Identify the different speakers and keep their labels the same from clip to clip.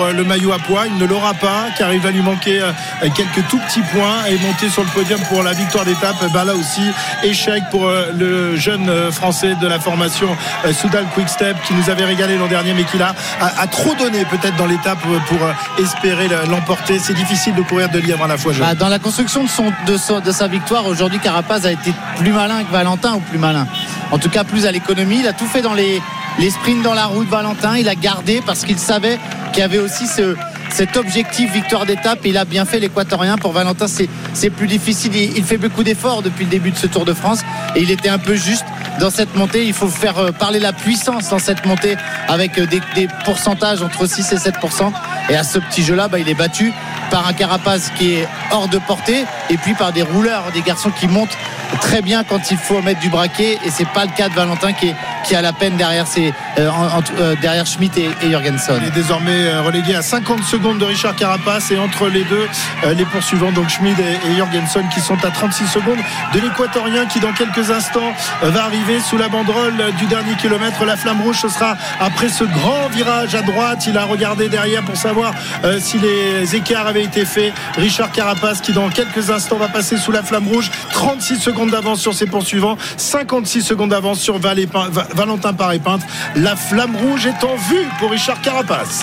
Speaker 1: le maillot à poids. Il ne l'aura pas car il va lui manquer quelques tout petits points et monter sur le podium pour la victoire d'étape. Là aussi, échec pour le jeune français de la formation Soudal Quick-Step qui nous avait régalé l'an dernier mais qui a trop donné peut-être dans l'étape pour espérer l'emporter. C'est difficile de courir de lièvre à la fois.
Speaker 2: Dans la construction de sa victoire aujourd'hui, Carapaz a été plus malin que Valentin, ou plus malin, en tout cas plus à l'économie. Il a tout fait dans les sprints dans la roue de Valentin. Il a gardé parce qu'il savait qu'il y avait aussi cet objectif victoire d'étape, et il a bien fait. L'équatorien, pour Valentin, c'est plus difficile. Il fait beaucoup d'efforts depuis le début de ce Tour de France et il était un peu juste dans cette montée. Il faut faire parler la puissance dans cette montée avec des pourcentages entre 6 et 7%, et à ce petit jeu là il est battu par un Carapaz qui est hors de portée, et puis par des rouleurs, des garçons qui montent très bien quand il faut mettre du braquet, et c'est pas le cas de Valentin qui a la peine derrière derrière Schmitt et Jorgenson.
Speaker 1: Il est désormais relégué à 50 secondes de Richard Carapaz, et entre les deux les poursuivants, donc Schmitt et Jorgenson, qui sont à 36 secondes de l'équatorien qui dans quelques instants va arriver sous la banderole du dernier kilomètre. La flamme rouge, ce sera après ce grand virage à droite. Il a regardé derrière pour savoir si les écarts avaient été faits. Richard Carapaz qui dans quelques instants va passer sous la flamme rouge. 36 secondes d'avance sur ses poursuivants, 56 secondes d'avance sur Valentin Paré-Peintre. La flamme rouge est en vue pour Richard Carapaz.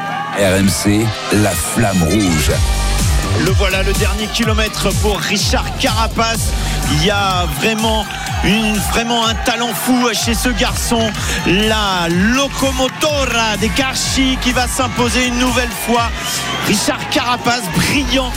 Speaker 3: RMC, la flamme rouge.
Speaker 4: Le voilà, le dernier kilomètre pour Richard Carapaz. Il y a vraiment un talent fou chez ce garçon. La locomotora des Carchi qui va s'imposer une nouvelle fois. Richard Carapaz, brillant,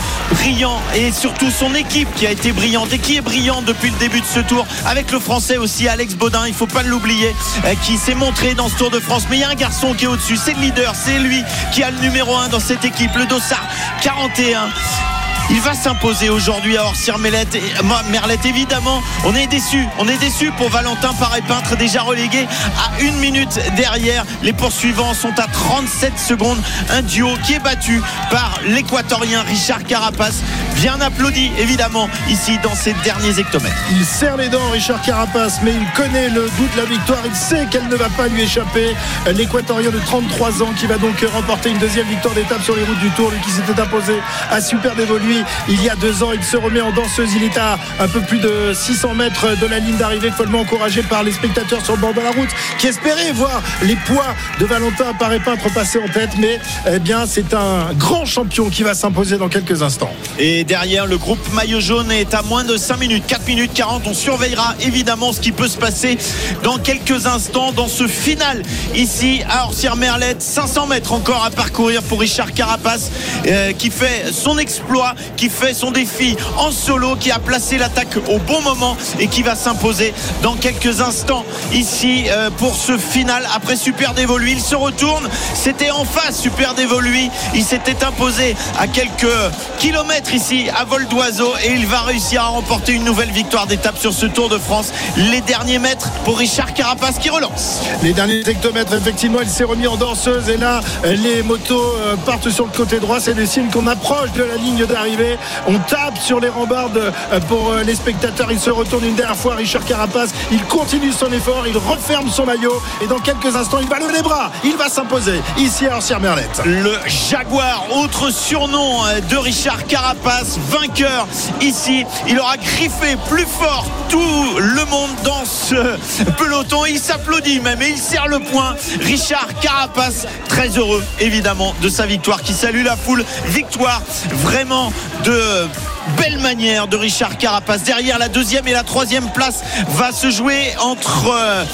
Speaker 4: et surtout son équipe qui a été brillante et qui est brillante depuis le début de ce tour, avec le français aussi Alex Baudin, il ne faut pas l'oublier, qui s'est montré dans ce Tour de France. Mais il y a un garçon qui est au-dessus, c'est le leader, c'est lui qui a le numéro 1 dans cette équipe, le dossard 41. Il va s'imposer aujourd'hui à Orsières-Merlet, évidemment. On est déçus pour Valentin Paré-Peintre, déjà relégué à 1 minute derrière. Les poursuivants sont à 37 secondes. Un duo qui est battu par l'équatorien Richard Carapaz. Bien applaudi, évidemment, ici dans ces derniers hectomètres.
Speaker 1: Il serre les dents, Richard Carapaz, mais il connaît le goût de la victoire. Il sait qu'elle ne va pas lui échapper. L'équatorien de 33 ans qui va donc remporter une deuxième victoire d'étape sur les routes du Tour, lui qui s'était imposé à Super Dévoluy il y a 2 ans. Il se remet en danseuse. Il est à un peu plus de 600 mètres de la ligne d'arrivée, follement encouragé par les spectateurs sur le bord de la route qui espéraient voir les poids de Valentin Paré-Peintre passer en tête. Mais c'est un grand champion qui va s'imposer dans quelques instants.
Speaker 4: Et derrière, le groupe maillot jaune est à moins de 5 minutes, 4 minutes 40. On surveillera évidemment ce qui peut se passer dans quelques instants dans ce final ici à Orsières-Merlet. 500 mètres encore à parcourir pour Richard Carapaz, qui fait son exploit, qui fait son défi en solo, qui a placé l'attaque au bon moment et qui va s'imposer dans quelques instants ici pour ce final. Après Super Dévoluy, il se retourne, c'était en face Super Dévoluy, il s'était imposé à quelques kilomètres ici à vol d'oiseau, et il va réussir à remporter une nouvelle victoire d'étape sur ce Tour de France. Les derniers mètres pour Richard Carapaz qui relance.
Speaker 1: Les derniers hectomètres, effectivement, il s'est remis en danseuse, et là les motos partent sur le côté droit. C'est des signes qu'on approche de la ligne d'arrivée. On tape sur les rambardes pour les spectateurs. Il se retourne une dernière fois, Richard Carapaz. Il continue son effort, il referme son maillot, et dans quelques instants il va lever les bras, il va s'imposer ici à Orsières-Merlet.
Speaker 4: Le Jaguar, autre surnom de Richard Carapaz, vainqueur ici. Il aura griffé plus fort tout le monde dans ce peloton. Il s'applaudit même et il serre le poing. Richard Carapaz, très heureux évidemment de sa victoire, qui salue la foule. Victoire vraiment de belle manière de Richard Carapaz. Derrière, la 2e et la 3e place va se jouer entre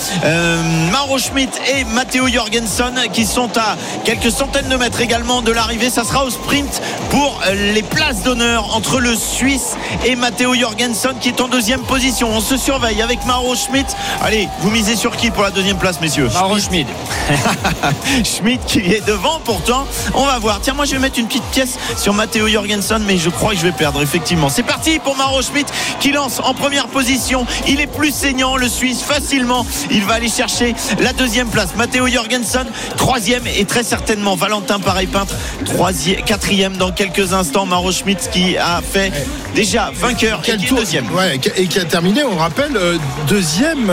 Speaker 4: Mauro Schmitt et Matteo Jorgenson, qui sont à quelques centaines de mètres également de l'arrivée. Ça sera au sprint pour les places d'honneur entre le Suisse et Matteo Jorgenson, qui est en 2e position. On se surveille avec Mauro Schmitt. Allez, vous misez sur qui pour la 2e place, messieurs?
Speaker 2: Mauro Schmitt.
Speaker 4: Schmitt qui est devant pourtant. On va voir. Tiens, moi je vais mettre une petite pièce sur Matteo Jorgenson, mais je crois que je vais perdre. effectivement. C'est parti pour Mauro Schmid qui lance en première position. Il est plus saignant, le Suisse, facilement. Il va aller chercher la deuxième place. Matteo Jorgensen, troisième, et très certainement Valentin Paré-Peintre, quatrième dans quelques instants. Mauro Schmid qui a fait déjà vainqueur et qui est deuxième.
Speaker 1: Ouais, et qui a terminé, on rappelle, deuxième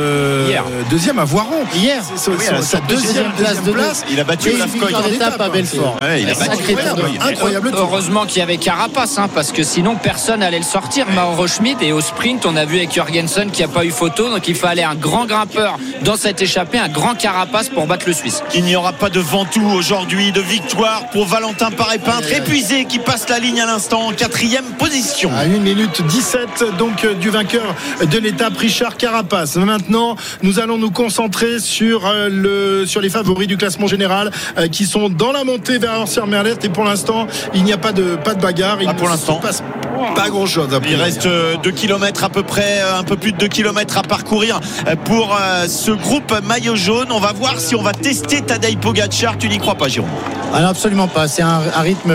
Speaker 1: à Voiron.
Speaker 2: Hier,
Speaker 1: sa deuxième place.
Speaker 4: Il a battu Olaf Koy
Speaker 2: en étape à Belfort.
Speaker 4: Ouais, il a battu
Speaker 1: incroyable.
Speaker 5: Heureusement qu'il y avait Carapace, parce que sinon personne n'allait le sortir, Mauro Schmid. Et au sprint, on a vu avec Jorgensen qu'il n'y a pas eu photo, donc il fallait un grand grimpeur dans cette échappée, un grand Carapace pour battre le Suisse.
Speaker 4: Il n'y aura pas de Ventoux aujourd'hui, de victoire pour Valentin Paré-Peintre, épuisé, qui passe la ligne à l'instant en quatrième position.
Speaker 1: À 1 minute 17 donc du vainqueur de l'étape, Richard Carapace. Maintenant, nous allons nous concentrer sur les favoris du classement général qui sont dans la montée vers Orsières-Merlette, et pour l'instant, il n'y a pas de bagarre.
Speaker 4: Pour l'instant,
Speaker 1: passe pas grand chose.
Speaker 4: Il reste 2 km à peu près, un peu plus de 2 km à parcourir pour ce groupe maillot jaune. On va voir si on va tester Tadej Pogačar. Tu n'y crois pas, Jérôme?
Speaker 2: Non, absolument pas. C'est un rythme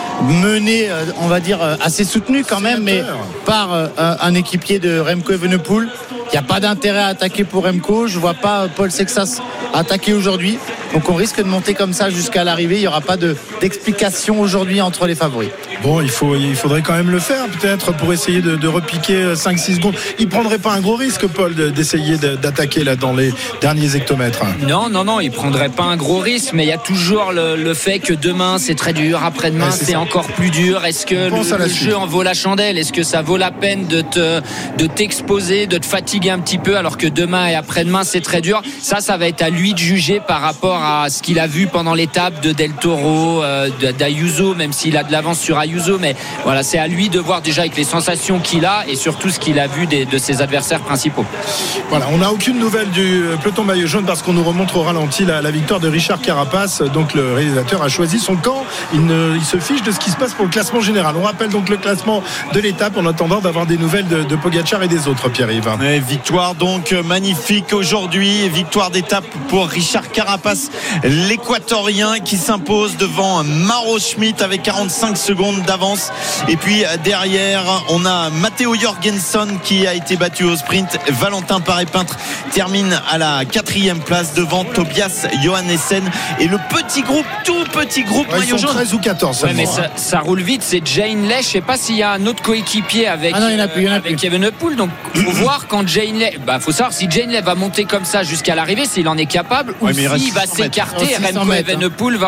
Speaker 2: mené, on va dire, assez soutenu quand même, mais par un équipier de Remco Evenepoel. Il n'y a pas d'intérêt à attaquer pour Remco. Je ne vois pas Paul Sexas attaquer aujourd'hui. Donc on risque de monter comme ça jusqu'à l'arrivée. Il n'y aura pas d'explication aujourd'hui entre les favoris.
Speaker 1: Bon, il faudrait quand même le faire peut-être pour essayer de repiquer 5-6 secondes. Il ne prendrait pas un gros risque, Paul, d'essayer d'attaquer là dans les derniers hectomètres?
Speaker 5: Non, il ne prendrait pas un gros risque, mais il y a toujours le fait que demain c'est très dur, après-demain c'est encore plus dur. Est-ce que le jeu en vaut la chandelle? Est-ce que ça vaut la peine de t'exposer, de te fatiguer un petit peu, alors que demain et après-demain c'est très dur? Ça va être à lui de juger par rapport à ce qu'il a vu pendant l'étape de Del Toro, d'Ayuso, même s'il a de l'avance sur Ayuso, mais voilà, c'est à lui de voir déjà avec les sensations qu'il a et surtout ce qu'il a vu de ses adversaires principaux.
Speaker 1: Voilà, on n'a aucune nouvelle du peloton maillot jaune parce qu'on nous remonte au ralenti la victoire de Richard Carapace. Donc le réalisateur a choisi son camp. Il se fiche de ce qui se passe pour le classement général. On rappelle donc le classement de l'étape en attendant d'avoir des nouvelles de Pogačar et des autres, Pierre-Yves.
Speaker 4: Victoire donc magnifique aujourd'hui, victoire d'étape pour Richard Carapace, l'équatorien, qui s'impose devant Mauro Schmid avec 45 secondes d'avance. Et puis derrière, on a Matteo Jorgensen qui a été battu au sprint. Valentin Paré-Peintre termine à la 4e place devant Tobias Johannessen et le tout petit groupe maillot jaune.
Speaker 1: 13 ou 14.
Speaker 5: Ouais, mais ça roule vite. C'est Jane Lay. Je sais pas s'il y a un autre coéquipier avec Evenepoel. Donc faut voir quand Jane Lay. Faut savoir si Jane Lay va monter comme ça jusqu'à l'arrivée, s'il en est capable, ou s'il va s'écarter. Remco Evenepoel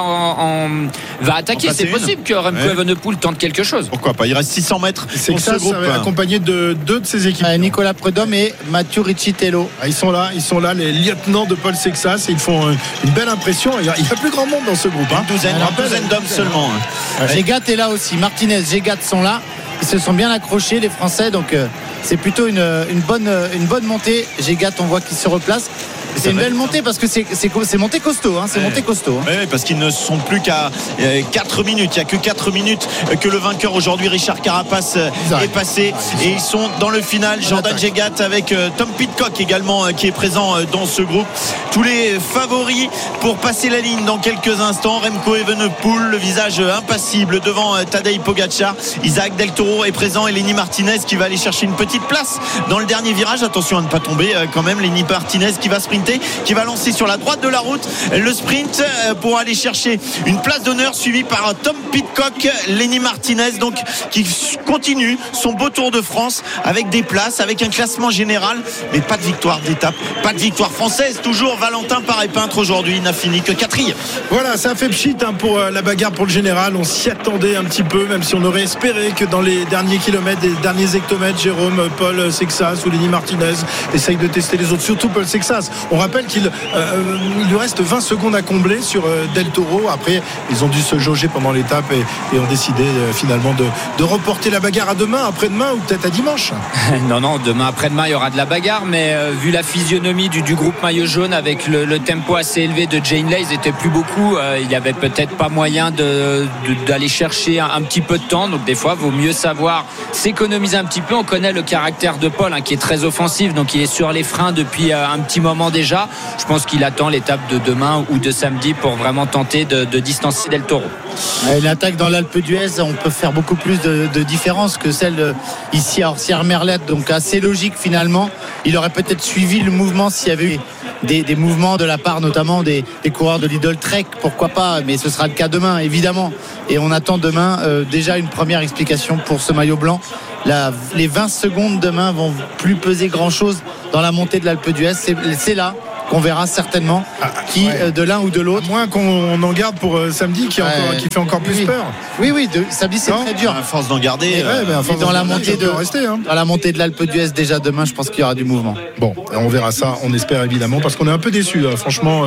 Speaker 5: va attaquer. C'est possible que Remco Evenepoel tente quelque chose.
Speaker 4: Pourquoi pas? Il reste 600 mètres pour ce groupe,
Speaker 1: accompagné de deux de ses équipes.
Speaker 2: Nicolas Prudhomme et Mathieu Riccitello.
Speaker 1: Ils sont là, les lieutenants de Paul Sexas, et ils font une belle impression. Il y a plus grand monde dans ce groupe.
Speaker 4: Une douzaine d'hommes seulement.
Speaker 2: Gégat est là aussi. Martinez, Gégat sont là. Ils se sont bien accrochés, les Français, donc c'est plutôt une bonne montée. Gégat, on voit qu'il se replace. C'est une belle montée parce que c'est montée costaud. C'est montée costaud.
Speaker 4: Oui, parce qu'ils ne sont plus qu'à 4 minutes. Il n'y a que 4 minutes que le vainqueur aujourd'hui, Richard Carapace, est passé. Et ils sont dans le final. Jordan Gégat avec Tom Pidcock également qui est présent dans ce groupe. Tous les favoris pour passer la ligne dans quelques instants. Remco Evenepoel, le visage impassible devant Tadej Pogačar. Isaac Del Toro est présent et Lenny Martinez qui va aller chercher une petite place dans le dernier virage. Attention à ne pas tomber quand même. Lenny Martinez qui va sprinter, qui va lancer sur la droite de la route le sprint pour aller chercher une place d'honneur, suivi par Tom Pidcock. Lenny Martinez donc qui continue son beau Tour de France avec des places, avec un classement général, mais pas de victoire d'étape, pas de victoire française. Toujours Valentin Paré-Peintre aujourd'hui n'a fini que 4e.
Speaker 1: Voilà, ça a fait pchit pour la bagarre pour le général. On s'y attendait un petit peu, même si on aurait espéré que dans les derniers kilomètres, les derniers hectomètres, Jérôme, Paul Sexas ou Lenny Martinez essayent de tester les autres, surtout Paul Sexas. On rappelle qu'il lui reste 20 secondes à combler sur Del Toro. Après, ils ont dû se jauger pendant l'étape et ont décidé finalement de reporter la bagarre à demain, après-demain ou peut-être à dimanche.
Speaker 5: Non, demain, après-demain, il y aura de la bagarre, mais vu la physionomie du groupe maillot jaune avec le tempo assez élevé de Jane Lay, ils n'étaient plus beaucoup. Il n'y avait peut-être pas moyen d'aller chercher un petit peu de temps. Donc des fois, il vaut mieux savoir s'économiser un petit peu. On connaît le caractère de Paul qui est très offensif, donc il est sur les freins depuis un petit moment déjà. déjà. Je pense qu'il attend l'étape de demain ou de samedi pour vraiment tenter de distancer Del Toro.
Speaker 2: L'attaque dans l'Alpe d'Huez, on peut faire beaucoup plus de différence que celle ici à Orsières-Merlette, donc assez logique finalement. Il aurait peut-être suivi le mouvement s'il y avait eu des mouvements de la part notamment des coureurs de Lidl Trek, pourquoi pas, mais ce sera le cas demain évidemment, et on attend demain déjà une première explication pour ce maillot blanc. Les 20 secondes demain vont plus peser grand chose dans la montée de l'Alpe d'Huez, c'est là qu'on verra certainement de l'un ou de l'autre.
Speaker 1: Moins qu'on en garde pour samedi qui fait encore plus peur.
Speaker 2: Oui, samedi c'est très dur.
Speaker 4: À force d'en garder.
Speaker 2: Dans la montée de l'Alpe d'Huez déjà demain, je pense qu'il y aura du mouvement.
Speaker 1: Bon, on verra ça, on espère évidemment, parce qu'on est un peu déçus, franchement,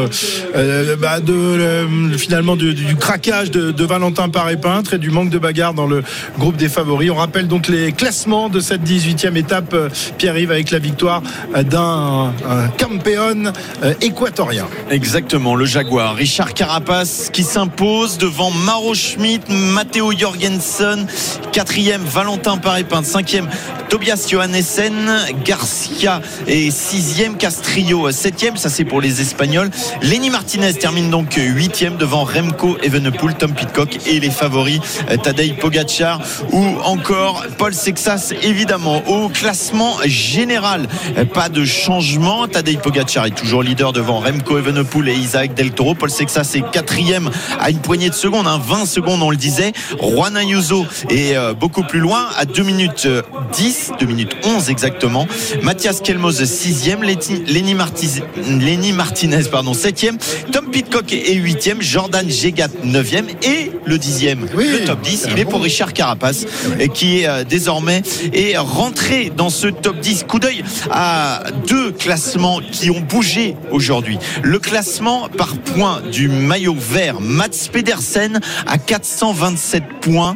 Speaker 1: finalement du craquage de Valentin Paré-Peintre et du manque de bagarre dans le groupe des favoris. On rappelle donc les classements de cette 18e étape, Pierre-Yves, avec la victoire d'un campeón équatorien.
Speaker 4: Exactement, le Jaguar. Richard Carapace qui s'impose devant Mauro Schmid, Matteo Jorgensen, 4e Valentin Paré-Peintre, 5e Tobias Johannessen, Garcia et 6e Castrillo, 7e, ça c'est pour les Espagnols. Lenny Martinez termine donc 8e devant Remco Evenepoel, Tom Pidcock et les favoris Tadej Pogačar ou encore Paul Sexas. Évidemment, au classement général, pas de changement. Tadej Pogačar est toujours leader devant Remco Evenepoel et Isaac Del Toro. Paul Sexas est 4e à une poignée de secondes, 20 secondes on le disait. Juan Ayuso est beaucoup plus loin à 2 minutes 10, 2 minutes 11 exactement. Mathias Kelmoz 6e, Lenny Martinez 7e, Tom Pidcock est 8e, Jordan Gégat 9e et le 10e, le top 10, il est pour Richard Carapace qui est désormais rentré dans ce top 10. Coup d'œil à 2 classements qui ont bougé aujourd'hui. Le classement par points du maillot vert, Mats Pedersen à 477 points,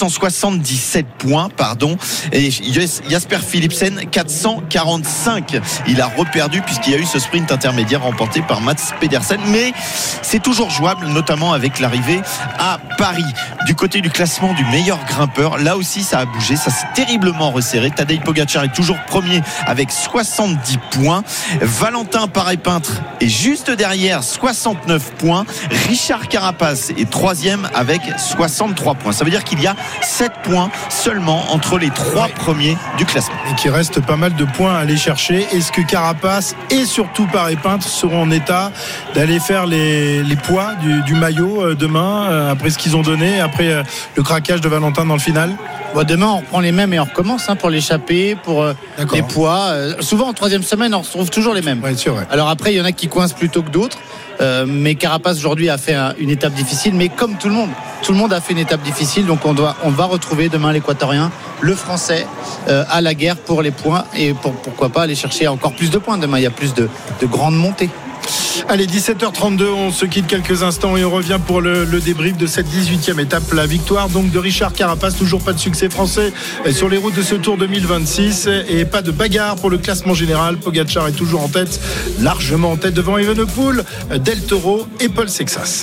Speaker 4: 477 points, pardon, et Jasper Philipsen 445. Il a reperdu puisqu'il y a eu ce sprint intermédiaire remporté par Mats Pedersen, mais c'est toujours jouable, notamment avec l'arrivée à Paris. Du côté du classement du meilleur grimpeur, là aussi ça a bougé, ça s'est terriblement resserré. Tadej Pogačar est toujours premier avec 70 points. Valentin Paré-Peintre est juste derrière, 69 points. Richard Carapace est 3e avec 63 points. Ça veut dire qu'il y a 7 points seulement entre les 3 premiers du classement.
Speaker 1: Et qu'il reste pas mal de points à aller chercher. Est-ce que Carapace et surtout Paré-Peintre seront en état d'aller faire les poids du maillot demain, après ce qu'ils ont donné, après le craquage de Valentin dans le final?
Speaker 2: Demain on reprend les mêmes et on recommence pour l'échappée, pour les poids. Souvent en 3e semaine on retrouve toujours les mêmes.
Speaker 1: C'est vrai.
Speaker 2: Alors après il y en a qui coincent plutôt que d'autres. Mais Carapace aujourd'hui a fait une étape difficile, mais comme tout le monde a fait une étape difficile, donc on va retrouver demain l'Équatorien, le Français à la guerre pour les points et pourquoi pas aller chercher encore plus de points demain. Il y a plus de grandes montées.
Speaker 1: Allez, 17h32, on se quitte quelques instants et on revient pour le débrief de cette 18e étape. La victoire donc de Richard Carapace, toujours pas de succès français sur les routes de ce Tour 2026 et pas de bagarre pour le classement général. Pogačar est toujours en tête, largement en tête devant Evenepoel, Del Toro et Paul Sexas.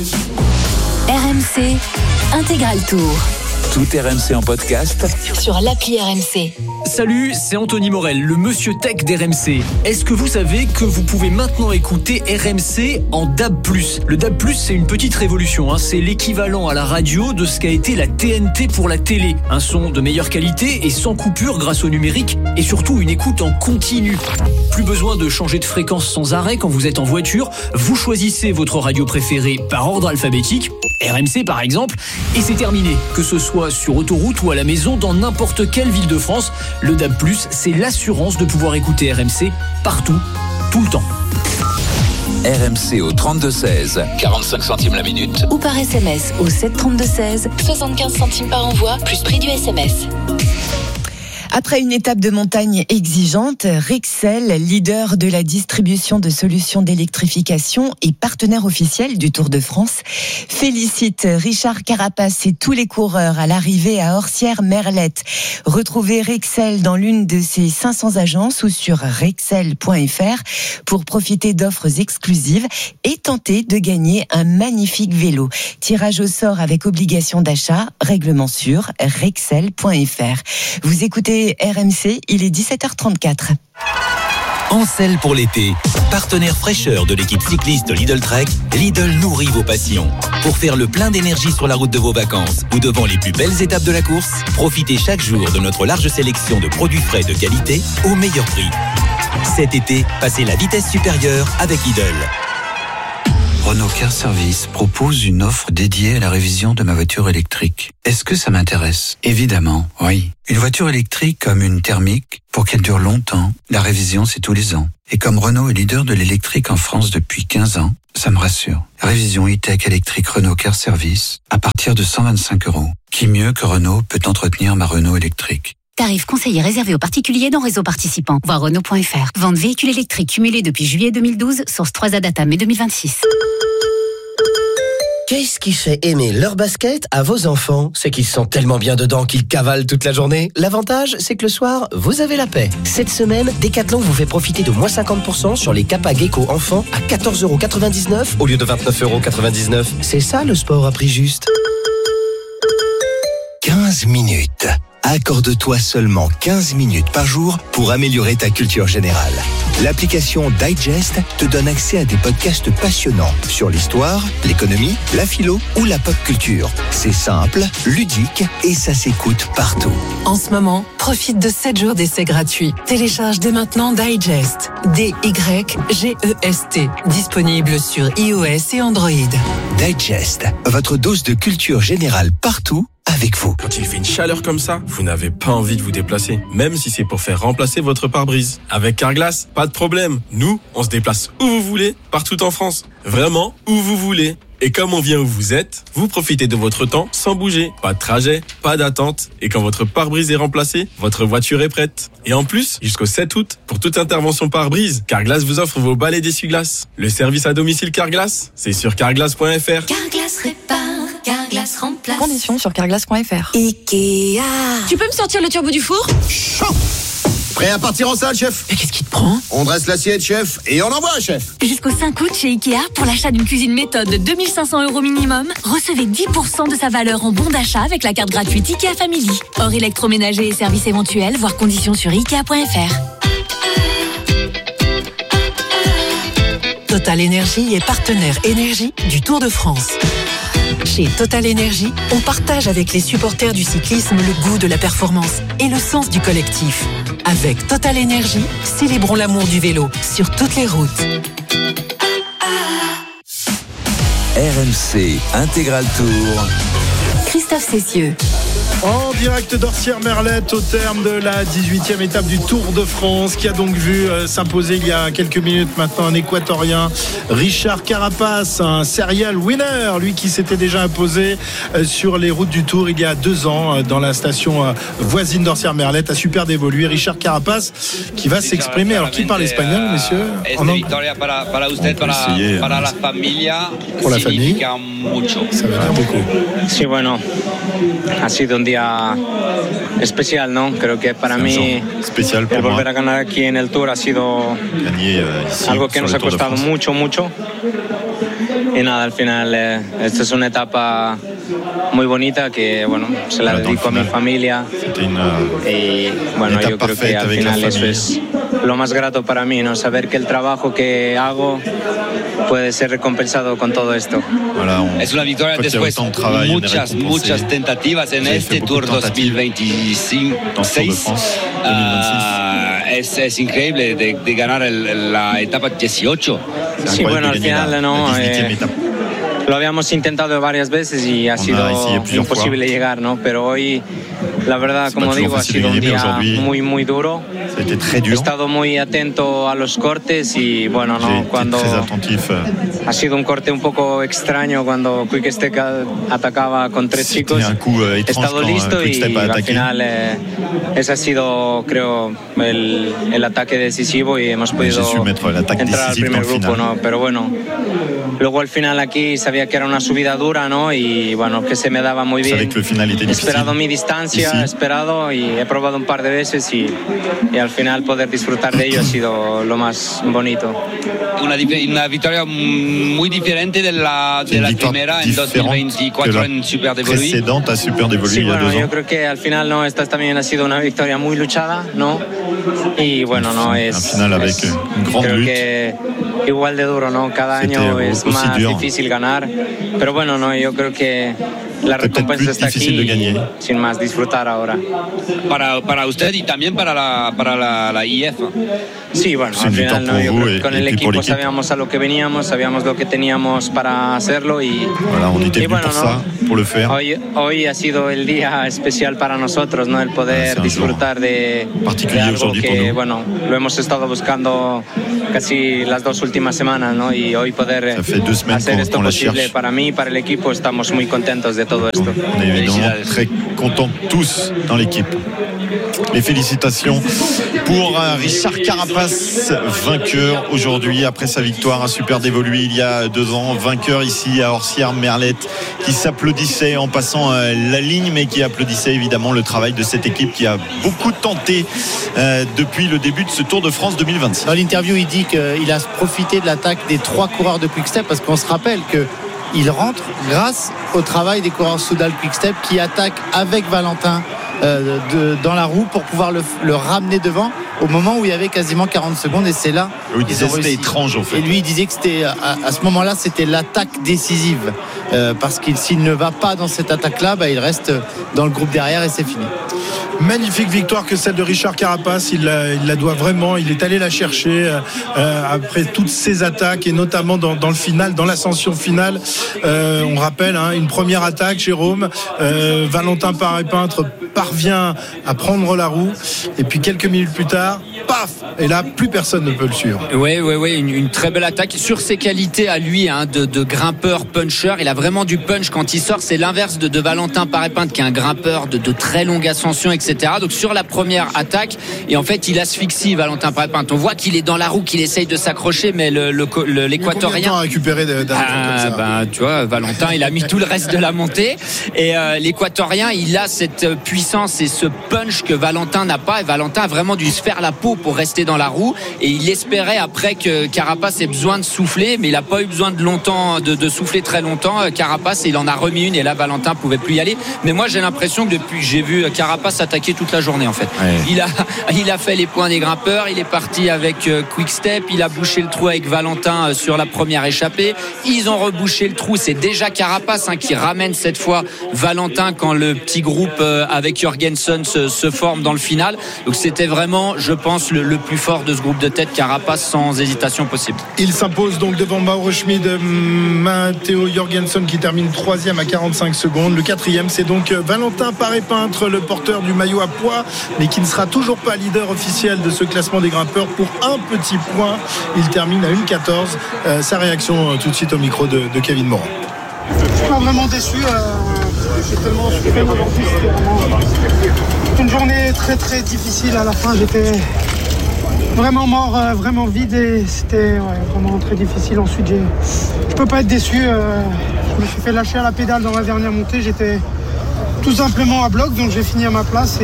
Speaker 6: RMC Intégral Tour.
Speaker 3: Tout RMC en podcast
Speaker 6: sur l'appli RMC.
Speaker 7: Salut, c'est Anthony Morel, le monsieur tech d'RMC. Est-ce que vous savez que vous pouvez maintenant écouter RMC en DAB+. Le DAB+, c'est une petite révolution, c'est l'équivalent à la radio de ce qu'a été la TNT pour la télé. Un son de meilleure qualité et sans coupure grâce au numérique et surtout une écoute en continu. Plus besoin de changer de fréquence sans arrêt quand vous êtes en voiture. Vous choisissez votre radio préférée par ordre alphabétique, RMC par exemple, et c'est terminé. Que ce soit sur autoroute ou à la maison, dans n'importe quelle ville de France, le DAB+, c'est l'assurance de pouvoir écouter RMC partout, tout le temps.
Speaker 3: RMC au 32-16, 45 centimes la minute.
Speaker 6: Ou par SMS au 732-16, 75 centimes par envoi, plus prix du SMS.
Speaker 8: Après une étape de montagne exigeante, Rexel, leader de la distribution de solutions d'électrification et partenaire officiel du Tour de France, félicite Richard Carapace et tous les coureurs à l'arrivée à Orsières-Merlette. Retrouvez Rexel dans l'une de ses 500 agences ou sur rexel.fr pour profiter d'offres exclusives et tenter de gagner un magnifique vélo. Tirage au sort avec obligation d'achat, règlement sur rexel.fr. Vous écoutez RMC, il est 17h34.
Speaker 9: En selle pour l'été, partenaire fraîcheur de l'équipe cycliste Lidl Trek, Lidl nourrit vos passions. Pour faire le plein d'énergie sur la route de vos vacances ou devant les plus belles étapes de la course, profitez chaque jour de notre large sélection de produits frais de qualité au meilleur prix. Cet été, passez la vitesse supérieure avec Lidl.
Speaker 10: Renault Car Service propose une offre dédiée à la révision de ma voiture électrique. Est-ce que ça m'intéresse ? Évidemment, oui. Une voiture électrique comme une thermique, pour qu'elle dure longtemps, la révision c'est tous les ans. Et comme Renault est leader de l'électrique en France depuis 15 ans, ça me rassure. Révision e-tech électrique Renault Car Service à partir de 125 €. Qui mieux que Renault peut entretenir ma Renault électrique ?
Speaker 11: Tarif conseillé réservé aux particuliers dans réseau participant. Voir Renault.fr. Vente véhicules électriques cumulés depuis juillet 2012. Source 3 Data mai 2026.
Speaker 12: Qu'est-ce qui fait aimer leur basket à vos enfants ? C'est qu'ils sont tellement bien dedans qu'ils cavalent toute la journée. L'avantage, c'est que le soir, vous avez la paix. Cette semaine, Decathlon vous fait profiter de moins 50% sur les Kappa Gecko enfants à 14,99 € au lieu de 29,99 €. C'est ça le sport à prix juste.
Speaker 13: 15 minutes. Accorde-toi seulement 15 minutes par jour pour améliorer ta culture générale. L'application Digest te donne accès à des podcasts passionnants sur l'histoire, l'économie, la philo ou la pop culture. C'est simple, ludique et ça s'écoute partout.
Speaker 14: En ce moment, profite de 7 jours d'essai gratuit. Télécharge dès maintenant Digest. D-Y-G-E-S-T. Disponible sur iOS et Android.
Speaker 13: Digest, votre dose de culture générale partout avec vous.
Speaker 15: Quand il fait une chaleur comme ça, vous n'avez pas envie de vous déplacer, même si c'est pour faire remplacer votre pare-brise. Avec Carglass, pas de problème. Nous, on se déplace où vous voulez, partout en France. Vraiment, où vous voulez. Et comme on vient où vous êtes, vous profitez de votre temps sans bouger. Pas de trajet, pas d'attente. Et quand votre pare-brise est remplacé, votre voiture est prête. Et en plus, jusqu'au 7 août, pour toute intervention pare-brise, Carglass vous offre vos balais d'essuie-glace. Le service à domicile Carglass, c'est sur carglass.fr.
Speaker 16: Carglass répare, Carglass remplace.
Speaker 17: Conditions sur carglass.fr.
Speaker 16: Ikea. Tu peux me sortir le turbo du four ?
Speaker 18: Chaud. Prêt à partir en salle, chef ?
Speaker 16: Mais qu'est-ce qui te prend ?
Speaker 18: On dresse l'assiette, chef, et on envoie, chef.
Speaker 16: Jusqu'au 5 août chez Ikea, pour l'achat d'une cuisine méthode de 2 500 € minimum, recevez 10% de sa valeur en bon d'achat avec la carte gratuite Ikea Family. Hors électroménager et services éventuels, voir conditions sur Ikea.fr.
Speaker 14: Total Énergie est partenaire énergie du Tour de France. Chez Total Énergie, on partage avec les supporters du cyclisme le goût de la performance et le sens du collectif. Avec Total Énergie, célébrons l'amour du vélo sur toutes les routes.
Speaker 3: RMC Intégral Tour.
Speaker 11: Christophe Cessieux.
Speaker 1: En direct d'Orsières-Merlette au terme de la 18e étape du Tour de France, qui a donc vu s'imposer il y a quelques minutes maintenant un équatorien, Richard Carapace, un serial winner, lui qui s'était déjà imposé sur les routes du Tour il y a 2 ans dans la station voisine d'Orsières-Merlette, a super évolué. Richard Carapace qui va s'exprimer. Alors qui parle espagnol, messieurs?
Speaker 19: Pour
Speaker 1: la famille, ça va dire beaucoup.
Speaker 19: Sí, bueno, ha sido un día especial, ¿no? Creo que para mí el volver a ganar aquí en el Tour ha sido algo que nos ha costado mucho. Y nada, al final esta es una etapa muy bonita que, bueno, se la dedico a mi familia. Y bueno, yo creo que al final eso es lo más grato para mí, ¿no? Saber que el trabajo que hago puede ser recompensado con todo esto. Es una victoria después muchas tentativas en este Tour 2026. Es increíble de ganar la etapa 18. Sí, bueno, al final no. Lo habíamos intentado varias veces y ha sido imposible llegar, ¿no? Pero hoy, la verdad, como digo, ha sido un día muy duro. He estado muy atento a los cortes y, bueno, no, cuando ha sido un corte un poco extraño cuando Quick-Step atacaba con 3 chicos. He estado listo y al final ese ha sido, creo, el ataque decisivo y hemos podido entrar al primer grupo, ¿no? Pero bueno, luego el final aquí sabía que era una subida dura, ¿no? Y bueno, que se me daba muy bien.
Speaker 17: Que el final était difficile.
Speaker 19: He esperado mi distancia, he esperado y he probado un par de veces y al final poder disfrutar de ello ha sido lo más bonito.
Speaker 20: Una victoria muy diferente de la primera en 2024 en Super Devoluí.
Speaker 17: Précédente à Super Devoluí il y a 2 ans.
Speaker 19: Yo creo que al final no, esta también ha sido una victoria muy luchada, ¿no? Y bueno, no es.
Speaker 17: Un final avec une grande
Speaker 19: creo
Speaker 17: lutte.
Speaker 19: Que igual de duro, ¿no? Cada año es más difícil ganar, pero bueno, no, yo creo que la recompensa está aquí, sin más, disfrutar ahora.
Speaker 20: Para usted y también para la IF.
Speaker 19: Sí, bueno, al final no, yo creo que con el equipo sabíamos a lo que veníamos, sabíamos lo que teníamos para hacerlo y
Speaker 17: bueno, pour le faire.
Speaker 19: Hoy ha sido el día especial para nosotros, ¿no? El poder disfrutar de algo que, bueno, lo hemos estado buscando casi las 2 últimas semanas, ¿no? Y hoy poder hacer esto posible para mí, para el equipo, estamos muy contentos de todo esto.
Speaker 17: On est évidemment très contents tous dans l'équipe. Les félicitations pour Richard Carapace, vainqueur aujourd'hui après sa victoire à Super Devoluí il y a 2 ans, vainqueur ici à Orsières-Merlette, qui s'applaudissait en passant la ligne, mais qui applaudissait évidemment le travail de cette équipe qui a beaucoup tenté depuis le début de ce Tour de France 2026.
Speaker 2: Dans l'interview, il dit qu'il a profité de l'attaque des 3 coureurs de Quick-Step, parce qu'on se rappelle qu'il rentre grâce au travail des coureurs Soudal Quick-Step qui attaquent avec Valentin dans la roue pour pouvoir le ramener devant au moment où il y avait quasiment 40 secondes, et c'est là
Speaker 17: il disait c'était étrange en fait.
Speaker 2: Et lui il disait que c'était à ce moment-là c'était l'attaque décisive, parce qu'il s'il ne va pas dans cette attaque-là, il reste dans le groupe derrière et c'est fini.
Speaker 1: Magnifique victoire que celle de Richard Carapace, il la doit vraiment, il est allé la chercher après toutes ces attaques, et notamment dans le final, dans l'ascension finale. On rappelle une première attaque, Jérôme, Valentin Paré-Peintre parvient à prendre la roue, et puis quelques minutes plus tard, paf, et là plus personne ne peut le suivre.
Speaker 5: Oui, une très belle attaque sur ses qualités à lui, de grimpeur puncher. Il a vraiment du punch quand il sort, c'est l'inverse de Valentin Paré-Peintre qui est un grimpeur de très longue ascension, etc. Donc sur la première attaque, et en fait il asphyxie Valentin Paré-Peintre. On voit qu'il est dans la roue, qu'il essaye de s'accrocher, mais l'équatorien
Speaker 1: a récupéré
Speaker 5: tu vois, Valentin il a mis tout le reste de la montée, et l'équatorien il a cette puissance et ce punch que Valentin n'a pas, et Valentin a vraiment dû se faire la peau pour rester dans la roue, et il espérait après que Carapace ait besoin de souffler, mais il n'a pas eu besoin de souffler très longtemps. Carapace, il en a remis une, et là Valentin pouvait plus y aller. Mais moi j'ai l'impression que depuis j'ai vu Carapace attaquer toute la journée en fait. Ouais. Il a fait les points des grimpeurs, il est parti avec Quick Step, il a bouché le trou avec Valentin sur la première échappée, ils ont rebouché le trou, c'est déjà Carapace qui ramène cette fois Valentin quand le petit groupe avec Jorgensen se forme dans le final. Donc c'était vraiment, je pense, le plus fort de ce groupe de tête, Carapace, sans hésitation possible.
Speaker 1: Il s'impose donc devant Mauro Schmid, Matteo Jorgensen qui termine 3e à 45 secondes. Le 4e, c'est donc Valentin Paré-Peintre, le porteur du maillot à pois, mais qui ne sera toujours pas leader officiel de ce classement des grimpeurs pour un petit point. Il termine à 1,14. Sa réaction tout de suite au micro de Kevin Morin.
Speaker 21: Je suis pas vraiment déçu. J'ai tellement souffert aujourd'hui. C'était une journée très très difficile. À la fin, j'étais vraiment mort, vraiment vide, et c'était vraiment très difficile. Ensuite, je peux pas être déçu. Je me suis fait lâcher à la pédale dans la dernière montée. J'étais tout simplement à bloc, donc j'ai fini à ma place,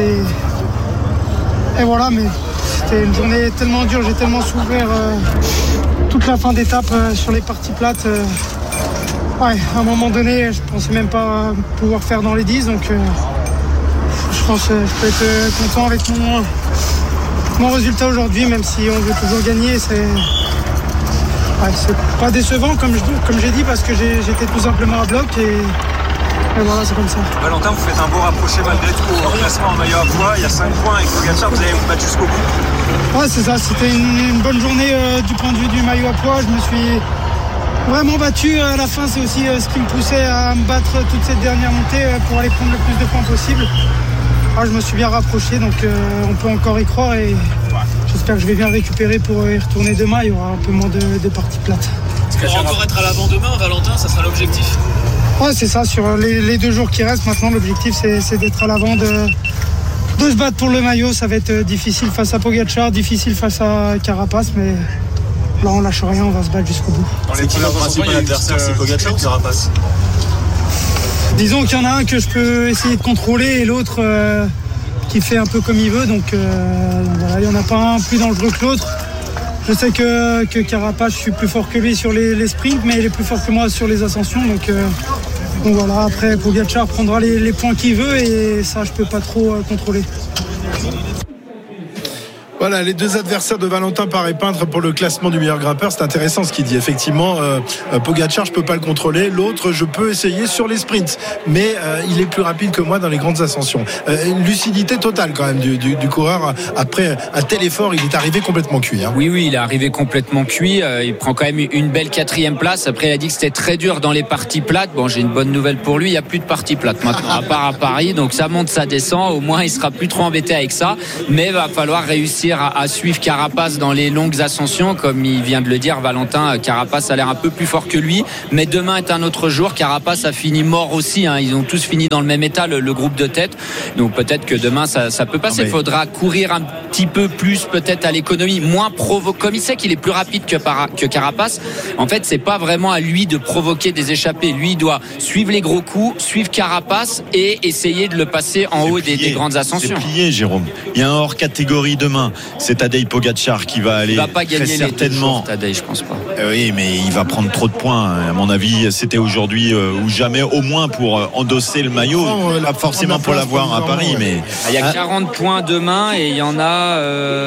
Speaker 21: et voilà. Mais c'était une journée tellement dure, j'ai tellement souffert toute la fin d'étape sur les parties plates. À un moment donné, je pensais même pas pouvoir faire dans les 10, donc je pense que je peux être content avec mon résultat aujourd'hui, même si on veut toujours gagner. C'est pas décevant comme j'ai dit, parce que j'étais tout simplement à bloc, et voilà, c'est comme ça.
Speaker 22: Valentin, vous faites un beau rapproché malgré tout au classement en maillot à pois. Il y a 5 points avec Pogacar, vous avez battu jusqu'au bout.
Speaker 21: Ouais, c'est ça, c'était une bonne journée du point de vue du maillot à pois. Je me suis vraiment battu à la fin, c'est aussi ce qui me poussait à me battre toute cette dernière montée pour aller prendre le plus de points possible. Je me suis bien rapproché, donc on peut encore y croire, et j'espère que je vais bien récupérer pour y retourner demain. Il y aura un peu moins de parties plates.
Speaker 22: Pour encore être à l'avant demain, Valentin, ça sera l'objectif?
Speaker 21: Ouais, c'est ça, sur les 2 jours qui restent maintenant, l'objectif c'est d'être à l'avant, de se battre pour le maillot. Ça va être difficile face à Pogacar, difficile face à Carapace, mais là on lâche rien, on va se battre jusqu'au bout.
Speaker 17: C'est qui notre principal adversaire, c'est Pogacar ou Carapaz?
Speaker 21: Disons qu'il y en a un que je peux essayer de contrôler et l'autre qui fait un peu comme il veut, donc voilà, il n'y en a pas un plus dangereux que l'autre. Je sais que Carapaz, je suis plus fort que lui sur les sprints, mais il est plus fort que moi sur les ascensions, donc voilà, après Pogacar prendra les points qu'il veut et ça je peux pas trop contrôler.
Speaker 1: Voilà, les deux adversaires de Valentin Paré-Peintre pour le classement du meilleur grimpeur. C'est intéressant ce qu'il dit. Effectivement, Pogacar, je peux pas le contrôler. L'autre, je peux essayer sur les sprints. Mais il est plus rapide que moi dans les grandes ascensions. Une lucidité totale quand même du coureur. Après un tel effort, il est arrivé complètement cuit. Hein.
Speaker 5: Oui, il est arrivé complètement cuit. Il prend quand même une belle 4e place. Après, il a dit que c'était très dur dans les parties plates. Bon, j'ai une bonne nouvelle pour lui. Il n'y a plus de parties plates maintenant, à part à Paris. Donc ça monte, ça descend. Au moins, il sera plus trop embêté avec ça. Mais il va falloir réussir à suivre Carapaz dans les longues ascensions, comme il vient de le dire Valentin. Carapaz a l'air un peu plus fort que lui, mais demain est un autre jour. Carapaz a fini mort aussi, hein. Ils ont tous fini dans le même état, le groupe de tête, donc peut-être que demain ça peut passer. Il faudra courir un petit peu plus peut-être à l'économie, moins comme il sait qu'il est plus rapide que Carapaz. En fait, c'est pas vraiment à lui de provoquer des échappées. Lui, il doit suivre les gros coups, suivre Carapaz et essayer de le passer en haut des grandes ascensions.
Speaker 17: C'est plié, Jérôme. Il y a un hors catégorie demain. C'est Tadej Pogacar qui va aller.
Speaker 5: Il va pas gagner
Speaker 17: très certainement.
Speaker 5: Tadej, je pense pas.
Speaker 17: Oui, mais il va prendre trop de points. À mon avis, c'était aujourd'hui ou jamais, au moins pour endosser le maillot. Pas forcément pour l'avoir à Paris, mais
Speaker 5: il y a 40 points demain et il y en a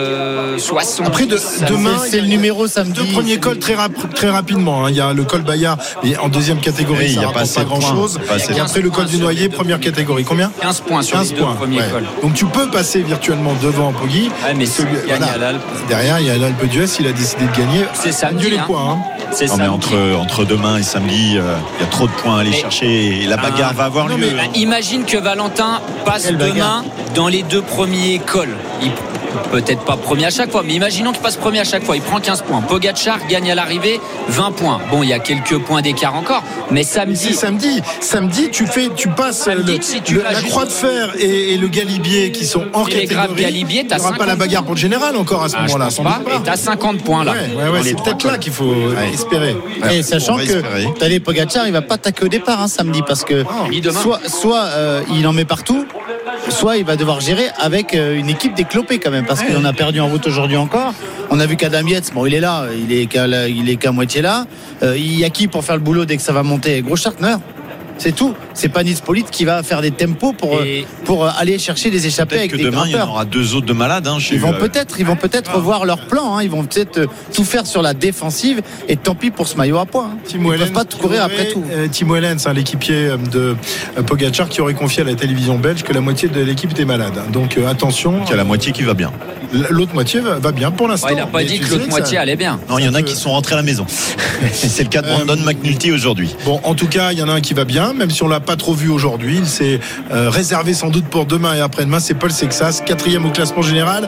Speaker 5: 60.
Speaker 1: Après demain, c'est le numéro samedi. Deux premiers cols très rapidement. Il y a le col Bayard en deuxième catégorie. Ça rapporte pas grand chose. Et après le col du Noyer, première catégorie. Combien?
Speaker 5: 15 points sur les deux premiers cols.
Speaker 1: Donc tu peux passer virtuellement devant Poggi.
Speaker 5: Mais
Speaker 1: derrière, il y a l'Alpe d'Huez. Il a décidé de gagner.
Speaker 5: C'est samedi.
Speaker 1: Les points.
Speaker 5: C'est
Speaker 17: non, mais entre demain et samedi, il y a trop de points à aller chercher et la bagarre va avoir lieu.
Speaker 5: Imagine que Valentin passe demain dans les deux premiers cols. Peut-être pas premier à chaque fois, mais imaginons qu'il passe premier à chaque fois. Il prend 15 points. Pogacar gagne à l'arrivée 20 points. Bon, il y a quelques points d'écart encore, mais samedi.
Speaker 1: Samedi, tu passes la Croix de Fer et le Galibier qui sont hors catégorie.
Speaker 5: Galibier,
Speaker 1: il n'y aura pas la bagarre pour le général encore à ce moment-là.
Speaker 5: Et t'as 50 points là.
Speaker 1: C'est peut-être là qu'il faut espérer.
Speaker 2: Et sachant que Tadej Pogacar, il va pas taquer au départ samedi parce que soit il en met partout, soit il va devoir gérer avec une équipe déclopée quand même, parce qu'il en a perdu en route aujourd'hui encore. On a vu qu'Adam Yates, bon, il est là, il est qu'à moitié là. Il y a qui pour faire le boulot dès que ça va monter? Gros Schartner. C'est tout. C'est pas Nils Politt qui va faire des tempos pour aller chercher des échappées avec des grimpeurs.
Speaker 17: Demain, il y en aura deux autres de malades.
Speaker 2: Ils vont peut-être revoir leur plan. Ils vont peut-être tout faire sur la défensive. Et tant pis pour ce maillot à points. Ils ne peuvent pas courir après tout.
Speaker 1: Timo Ehlens, l'équipier de Pogacar, qui aurait confié à la télévision belge que la moitié de l'équipe était malade. Donc attention.
Speaker 17: Il y a la moitié qui va bien.
Speaker 1: L'autre moitié va bien pour l'instant.
Speaker 5: Il n'a pas dit que l'autre moitié allait bien.
Speaker 17: Non, il y en a qui sont rentrés à la maison. C'est le cas de Brandon McNulty aujourd'hui.
Speaker 1: Bon, en tout cas, il y en a un qui va bien, même si on l'a pas trop vu aujourd'hui. Il s'est réservé sans doute pour demain et après-demain. C'est Paul Sexas, 4e au classement général,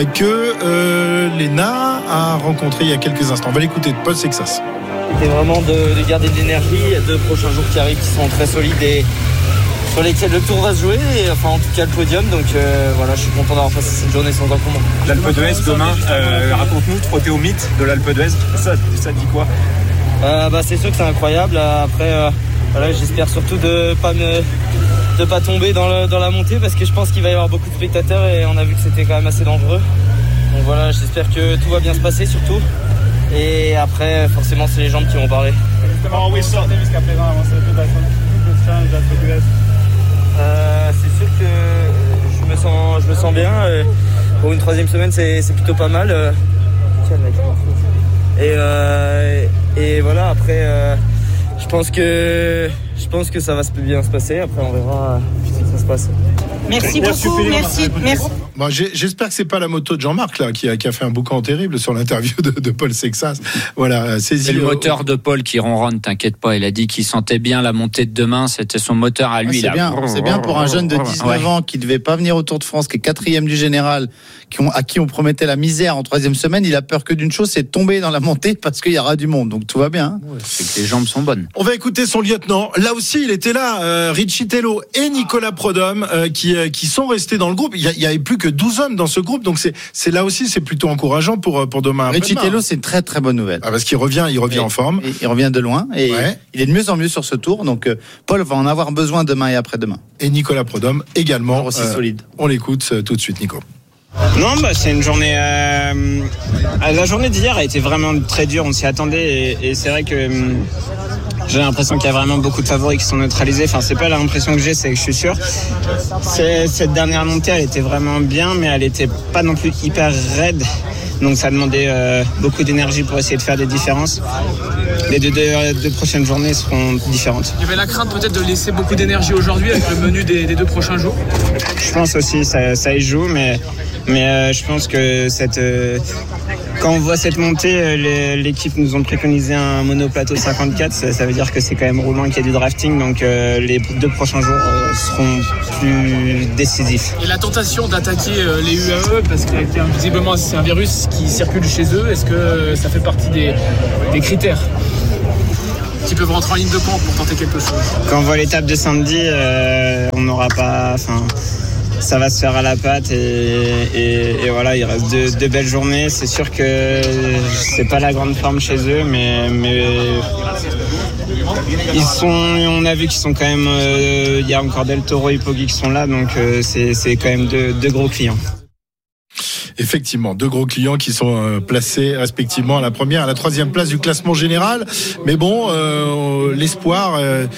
Speaker 1: que Léna a rencontré il y a quelques instants. On va l'écouter de Paul Sexas.
Speaker 4: C'est vraiment de garder de l'énergie. Il y a 2 prochains jours qui arrivent qui sont très solides et sur lesquels le tour va se jouer, et enfin en tout cas le podium, donc voilà, je suis content d'avoir passé cette journée sans encombre.
Speaker 22: L'Alpe d'Huez demain, raconte-nous, trotter au mythe de l'Alpe d'Huez, ça te dit quoi?
Speaker 4: C'est sûr que c'est incroyable. Après voilà, j'espère surtout de pas tomber dans la montée, parce que je pense qu'il va y avoir beaucoup de spectateurs et on a vu que c'était quand même assez dangereux. Donc voilà, j'espère que tout va bien se passer surtout, et après forcément c'est les jambes qui vont parler.
Speaker 22: Comment oui sortez jusqu'à présent avant cette challenge d'Alpe d'Huez?
Speaker 4: C'est sûr que je me sens bien. Pour une 3e semaine, c'est plutôt pas mal. Et voilà, après, je pense que ça va bien se passer. Après, on verra si ça se passe.
Speaker 7: Merci beaucoup, merci.
Speaker 1: Bon, j'espère que c'est pas la moto de Jean-Marc là qui a fait un boucan terrible sur l'interview de Paul Sexas. Voilà,
Speaker 5: c'est le moteur de Paul qui ronronne, t'inquiète pas. Il a dit qu'il sentait bien la montée de demain. C'était son moteur à lui.
Speaker 2: C'est bien pour un jeune de 19 ans qui devait pas venir au Tour de France, qui est 4e du général, à qui on promettait la misère en 3e semaine. Il a peur que d'une chose, c'est de tomber dans la montée parce qu'il y aura du monde. Donc tout va bien.
Speaker 5: C'est que les jambes sont bonnes.
Speaker 1: On va écouter son lieutenant. Là aussi, il était là, Richie Tello et Nicolas Prodhomme, qui qui sont restés dans le groupe. Il y avait plus que 12 hommes dans ce groupe, donc c'est là aussi c'est plutôt encourageant pour demain.
Speaker 2: Riccitello, c'est une très très bonne nouvelle.
Speaker 1: Parce qu'il revient en forme.
Speaker 2: Il revient de loin et il est de mieux en mieux sur ce tour. Donc Paul va en avoir besoin demain et après-demain.
Speaker 1: Et Nicolas Prudhomme également
Speaker 2: aussi solide.
Speaker 1: On l'écoute tout de suite, Nico.
Speaker 6: Non, c'est une journée. La journée d'hier a été vraiment très dure. On s'y attendait et c'est vrai que j'ai l'impression qu'il y a vraiment beaucoup de favoris qui sont neutralisés. Enfin, c'est pas l'impression que j'ai, c'est que je suis sûr. Cette dernière montée, elle était vraiment bien, mais elle était pas non plus hyper raide. Donc ça demandait beaucoup d'énergie pour essayer de faire des différences. Les deux prochaines journées seront différentes.
Speaker 8: Il y avait la crainte peut-être de laisser beaucoup d'énergie aujourd'hui avec le menu des 2 prochains jours.
Speaker 6: Je pense aussi, ça y joue, mais je pense que quand on voit cette montée, l'équipe nous ont préconisé un monoplateau 54, ça veut dire que c'est quand même roulant, qu'il y a du drafting, donc les 2 prochains jours seront plus décisifs.
Speaker 8: Et la tentation d'attaquer les UAE, parce que visiblement c'est un virus qui circule chez eux, est-ce que ça fait partie des critères qui peuvent rentrer en ligne de compte pour tenter quelque chose?
Speaker 6: Quand on voit l'étape de samedi, on n'aura pas... ça va se faire à la patte et voilà, il reste deux belles journées. C'est sûr que c'est pas la grande forme chez eux, mais on a vu qu'ils sont quand même, il y a encore Del Toro et Poggi qui sont là, donc c'est quand même deux gros clients.
Speaker 1: Effectivement, 2 gros clients qui sont placés respectivement à la première et à la 3e place du classement général. Mais bon, l'espoir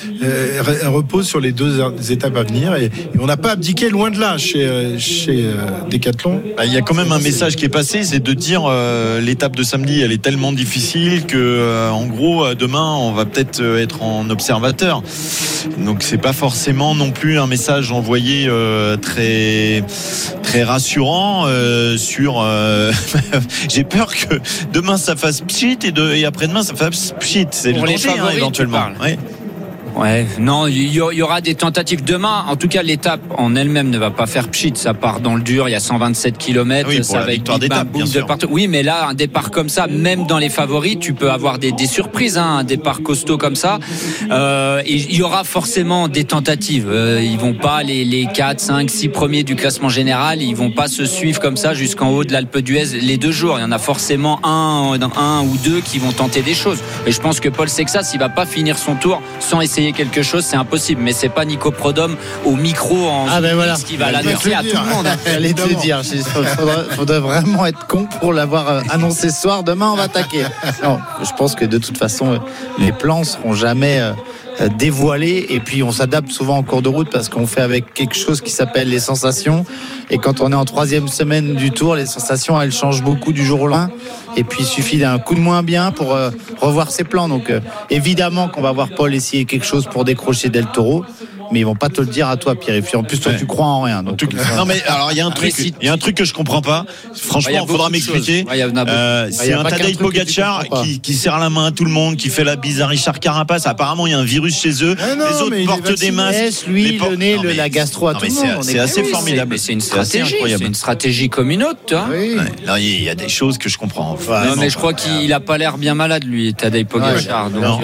Speaker 1: repose sur les 2 étapes à venir et on n'a pas abdiqué, loin de là chez Decathlon.
Speaker 17: Il y a quand même un message qui est passé, c'est de dire l'étape de samedi, elle est tellement difficile que en gros demain on va peut-être être en observateur. Donc c'est pas forcément non plus un message envoyé très très rassurant sur j'ai peur que demain ça fasse pchit et après-demain ça fasse pchit. C'est
Speaker 5: pour
Speaker 17: le danger éventuellement.
Speaker 5: Ouais, non, il y aura des tentatives demain. En tout cas, l'étape en elle-même ne va pas faire pchit. Ça part dans le dur. Il y a 127 km.
Speaker 17: Oui,
Speaker 5: ça va être
Speaker 17: d'étape, bien sûr.
Speaker 5: partout. Oui, mais là, un départ comme ça, même dans les favoris, tu peux avoir des surprises. Un départ costaud comme ça. Et il y aura forcément des tentatives. Ils vont pas les 4, 5, 6 premiers du classement général. Ils vont pas se suivre comme ça jusqu'en haut de l'Alpe d'Huez les 2 jours. Il y en a forcément un ou 2 qui vont tenter des choses. Et je pense que Paul Sexas, il va pas finir son tour sans essayer quelque chose, c'est impossible, mais c'est pas Nico Prudhomme au micro qui va l'annoncer à tout le monde.
Speaker 2: J'allais te le dire, faudrait vraiment être con pour l'avoir annoncé ce soir. Demain on va attaquer. Non, je pense que de toute façon les plans seront jamais dévoilés et puis on s'adapte souvent en cours de route parce qu'on fait avec quelque chose qui s'appelle les sensations et quand on est en 3e semaine du tour, les sensations elles changent beaucoup du jour au lendemain et puis il suffit d'un coup de moins bien pour revoir ses plans. Donc évidemment qu'on va voir Paul essayer quelque chose pour décrocher Del Toro, mais ils vont pas te le dire à toi, Pierre. Et puis en plus toi tu crois en rien. Donc,
Speaker 17: non mais alors il y a un truc que je comprends pas. Franchement, il faudra m'expliquer. C'est un Tadej Pogačar qui serre la main à tout le monde, qui fait la bise à Richard Carapace. Apparemment il y a un virus chez eux. Les autres portent des masques.
Speaker 2: Lui le nez, la gastro à tout le monde.
Speaker 17: C'est assez formidable.
Speaker 5: C'est une stratégie. C'est une stratégie comme une autre, tu vois.
Speaker 17: Là il y a des choses que je comprends.
Speaker 5: Non mais je crois qu'il a pas l'air bien malade lui, Tadej Pogačar. Donc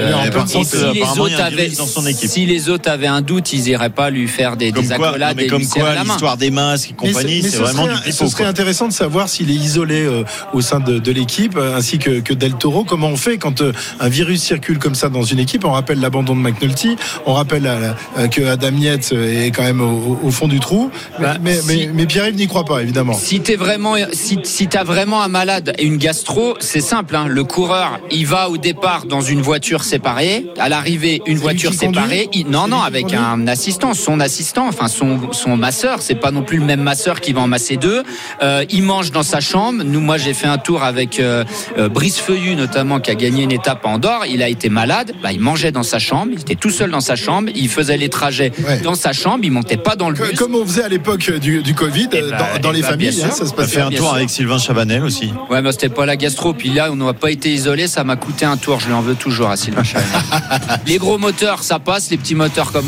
Speaker 5: si les autres avaient un doute, ils iraient pas lui faire des accolades et lui serrer la main.
Speaker 17: L'histoire des masques et compagnie, c'est vraiment du pipeau.
Speaker 1: Ce serait intéressant de savoir s'il est isolé au sein de l'équipe, ainsi que Del Toro. Comment on fait quand un virus circule comme ça dans une équipe? On rappelle l'abandon de McNulty, on rappelle que Adam Yates est quand même au fond du trou. Mais Pierre-Yves n'y croit pas, évidemment.
Speaker 5: Si t'as vraiment un malade et une gastro, c'est simple. Le coureur, il va au départ dans une voiture séparée, à l'arrivée une voiture séparée. Avec un assistant, son assistant, enfin son masseur. C'est pas non plus le même masseur qui va en masser 2. Il mange dans sa chambre. Moi j'ai fait un tour avec Brice Feuillu notamment, qui a gagné une étape à Andorre. Il a été malade, il mangeait dans sa chambre, il était tout seul dans sa chambre, il faisait les trajets dans sa chambre, il montait pas dans le bus.
Speaker 1: Comme on faisait à l'époque du Covid, dans les familles, ça se passait.
Speaker 17: On a fait un tour avec Sylvain Chavanel aussi.
Speaker 5: Ouais, mais c'était pas la gastro. Puis là, on n'a pas été isolé, ça m'a coûté un tour. Je lui en veux toujours à Sylvain Chavanel. Les gros moteurs, ça passe. Les petits moteurs comme moi, ça passe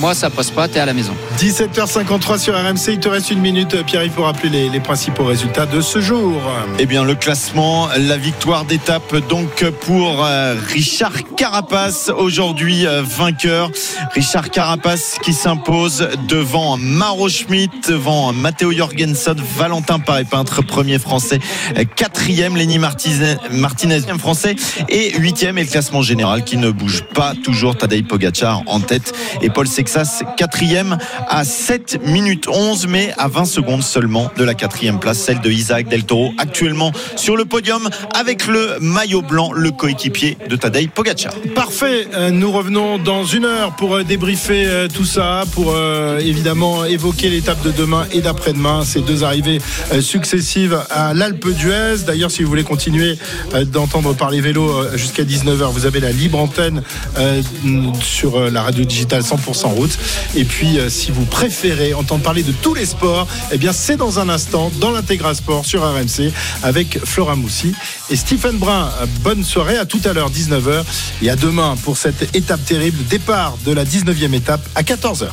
Speaker 5: passe pas, t'es à la maison.
Speaker 1: 17h53 sur RMC, il te reste une minute, Pierre, il faut rappeler les principaux résultats de ce jour.
Speaker 17: Eh bien, le classement, la victoire d'étape donc pour Richard Carapace, aujourd'hui vainqueur. Richard Carapace qui s'impose devant Mauro Schmid, devant Matteo Jorgensen, Valentin Paré-Peintre, premier français, 4e, Lenny Martinez, français, et 8e, et le classement général qui ne bouge pas, toujours Tadej Pogačar en tête et Paul Sexas 4e à 7 minutes 11, mais à 20 secondes seulement de la 4e place, celle de Isaac Del Toro, actuellement sur le podium avec le maillot blanc, le coéquipier de Tadej Pogačar.
Speaker 1: Parfait, nous revenons dans une heure pour débriefer tout ça, pour évidemment évoquer l'étape de demain et d'après-demain, ces deux arrivées successives à l'Alpe d'Huez. D'ailleurs, si vous voulez continuer d'entendre parler vélo jusqu'à 19h, vous avez la libre antenne sur la radio digitale 100% route. Et puis si vous préférez entendre parler de tous les sports, eh bien c'est dans un instant dans l'Intégral Sport sur RMC avec Flora Moussi et Stephen Brun. Bonne soirée, à tout à l'heure 19h et à demain pour cette étape terrible, départ de la 19e étape à 14h.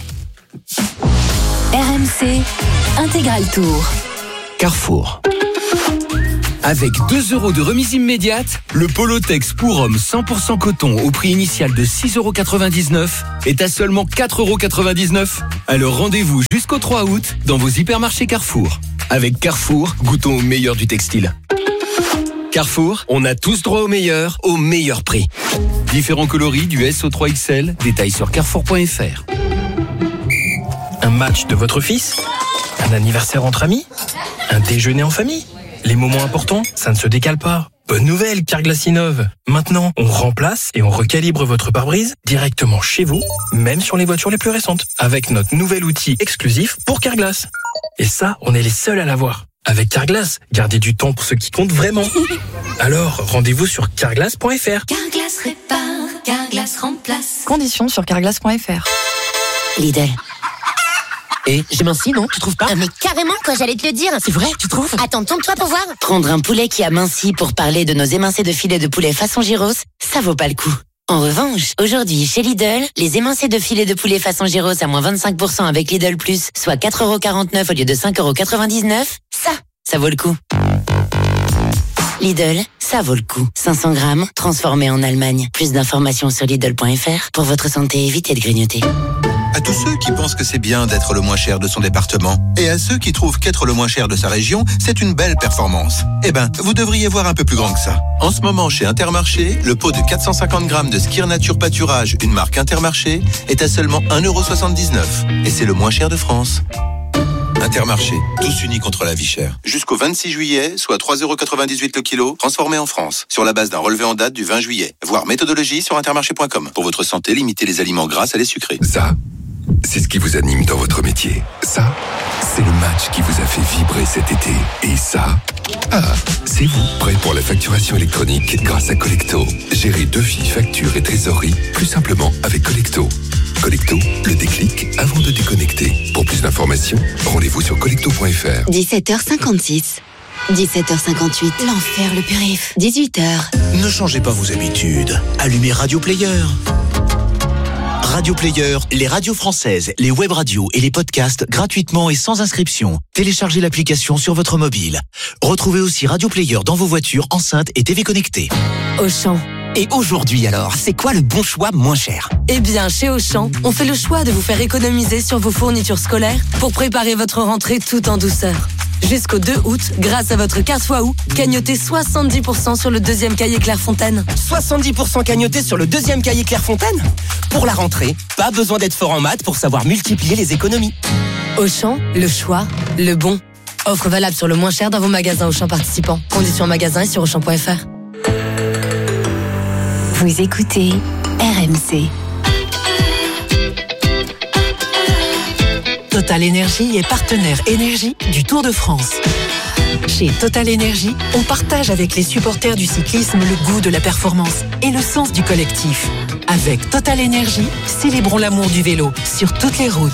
Speaker 16: RMC Intégral Tour.
Speaker 9: Carrefour. Avec 2 € de remise immédiate, le Polotex pour homme 100% coton au prix initial de 6,99 € est à seulement 4,99 €. Alors rendez-vous jusqu'au 3 août dans vos hypermarchés Carrefour. Avec Carrefour, goûtons au meilleur du textile. Carrefour, on a tous droit au meilleur prix. Différents coloris du S au 3XL, détails sur carrefour.fr.
Speaker 10: Un match de votre fils ? Un anniversaire entre amis ? Un déjeuner en famille ? Les moments importants, ça ne se décale pas. Bonne nouvelle, Carglass innove. Maintenant, on remplace et on recalibre votre pare-brise directement chez vous, même sur les voitures les plus récentes, avec notre nouvel outil exclusif pour Carglass. Et ça, on est les seuls à l'avoir. Avec Carglass, gardez du temps pour ce qui compte vraiment. Alors, rendez-vous sur carglass.fr.
Speaker 23: Carglass répare, Carglass remplace.
Speaker 24: Conditions sur carglass.fr.
Speaker 23: Lidl.
Speaker 25: Et j'ai minci, non? Tu trouves pas?
Speaker 23: Mais carrément, quoi, j'allais te le dire.
Speaker 25: C'est vrai, tu trouves?
Speaker 23: Attends, tourne-toi pour voir. Prendre un poulet qui a minci pour parler de nos émincés de filet de poulet façon gyros, ça vaut pas le coup. En revanche, aujourd'hui, chez Lidl, les émincés de filet de poulet façon gyros à moins 25% avec Lidl Plus, soit 4,49 € au lieu de 5,99 €, ça vaut le coup. Lidl, ça vaut le coup. 500 grammes, transformés en Allemagne. Plus d'informations sur Lidl.fr. Pour votre santé, évitez de grignoter.
Speaker 26: À tous ceux qui pensent que c'est bien d'être le moins cher de son département, et à ceux qui trouvent qu'être le moins cher de sa région, c'est une belle performance. Eh ben, vous devriez voir un peu plus grand que ça. En ce moment, chez Intermarché, le pot de 450 grammes de Skir Nature Pâturage, une marque Intermarché, est à seulement 1,79 €. Et c'est le moins cher de France. Intermarché, tous unis contre la vie chère. Jusqu'au 26 juillet, soit 3,98 € le kilo, transformé en France, sur la base d'un relevé en date du 20 juillet. Voir méthodologie sur intermarché.com. Pour votre santé, limitez les aliments gras à les sucrés.
Speaker 27: Ça, c'est ce qui vous anime dans votre métier. Ça, c'est le match qui vous a fait vibrer cet été. Et ça, c'est vous, prêt pour la facturation électronique grâce à Collecto. Gérez devis, factures et trésorerie plus simplement avec Collecto. Collecto, le déclic avant de déconnecter. Pour plus d'informations, rendez-vous sur collecto.fr.
Speaker 23: 17h56. 17h58. L'enfer, le périph'. 18h.
Speaker 28: Ne changez pas vos habitudes. Allumez Radio Player. Radio Player, les radios françaises, les web radios et les podcasts gratuitement et sans inscription. Téléchargez l'application sur votre mobile. Retrouvez aussi Radio Player dans vos voitures, enceintes et TV connectées.
Speaker 23: Auchan.
Speaker 28: Et aujourd'hui alors, c'est quoi le bon choix moins cher?
Speaker 24: Eh bien, chez Auchan, on fait le choix de vous faire économiser sur vos fournitures scolaires pour préparer votre rentrée tout en douceur. Jusqu'au 2 août, grâce à votre carte Waouh, cagnotez 70% sur le deuxième cahier Clairefontaine.
Speaker 28: 70% cagnoté sur le deuxième cahier Clairefontaine? Pour la rentrée, pas besoin d'être fort en maths pour savoir multiplier les économies.
Speaker 24: Auchan, le choix, le bon. Offre valable sur le moins cher dans vos magasins Auchan participants. Conditions en magasin et sur Auchan.fr.
Speaker 16: Vous écoutez RMC.
Speaker 14: Total Énergie est partenaire énergie du Tour de France. Chez Total Énergie, on partage avec les supporters du cyclisme le goût de la performance et le sens du collectif. Avec Total Énergie, célébrons l'amour du vélo sur toutes les routes.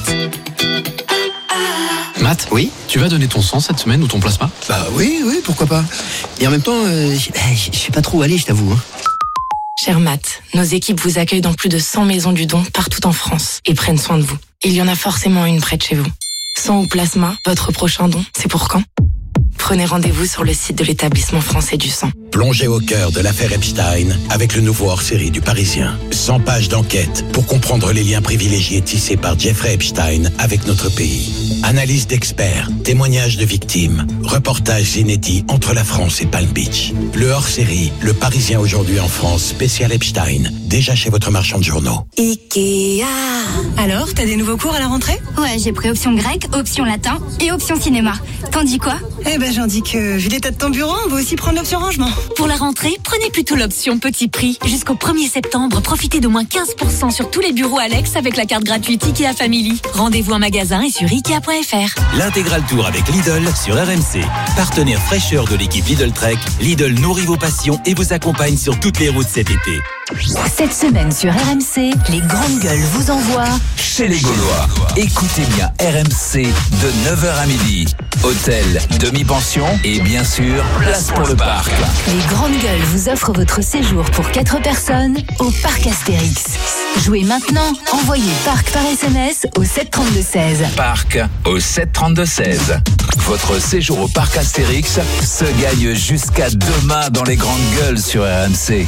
Speaker 29: Matt,
Speaker 28: oui,
Speaker 29: tu vas donner ton sang cette semaine ou ton plasma?
Speaker 28: Bah oui, pourquoi pas. Et en même temps, je sais pas trop où aller, je t'avoue.
Speaker 24: Cher Matt, nos équipes vous accueillent dans plus de 100 maisons du don partout en France et prennent soin de vous. il y en a forcément une près de chez vous. Sang ou plasma, votre prochain don, c'est pour quand ? Prenez rendez-vous sur le site de l'établissement français du sang.
Speaker 3: Plongez au cœur de l'affaire Epstein avec le nouveau hors-série du Parisien. 100 pages d'enquête pour comprendre les liens privilégiés tissés par Jeffrey Epstein avec notre pays. Analyse d'experts, témoignages de victimes, reportages inédits entre la France et Palm Beach. Le hors-série, le Parisien aujourd'hui en France, spécial Epstein, déjà chez votre marchand de journaux.
Speaker 24: Ikea. Alors, t'as des nouveaux cours à la rentrée ?
Speaker 11: Ouais, j'ai pris option grec, option latin et option cinéma. T'en dis quoi ?
Speaker 24: Eh ben, j'en dis que, vu l'état de ton bureau, on va aussi prendre l'option rangement.
Speaker 16: Pour la rentrée, prenez plutôt l'option petit prix. Jusqu'au 1er septembre, profitez d'au moins 15% sur tous les bureaux Alex avec la carte gratuite IKEA Family. Rendez-vous en magasin et sur Ikea.fr.
Speaker 28: L'intégral tour avec Lidl sur RMC. Partenaire fraîcheur de l'équipe Lidl Trek, Lidl nourrit vos passions et vous accompagne sur toutes les routes cet été.
Speaker 16: Cette semaine sur RMC, les grandes gueules vous envoient
Speaker 27: Chez les Gaulois. Écoutez bien RMC de 9h à midi. Hôtel, demi-pension et bien sûr, place pour le parc.
Speaker 16: Les grandes gueules vous offrent votre séjour pour 4 personnes au parc Astérix. Jouez maintenant, envoyez parc par SMS au 732-16.
Speaker 27: Parc au 732-16. Votre séjour au parc Astérix se gagne jusqu'à demain dans les grandes gueules sur RMC.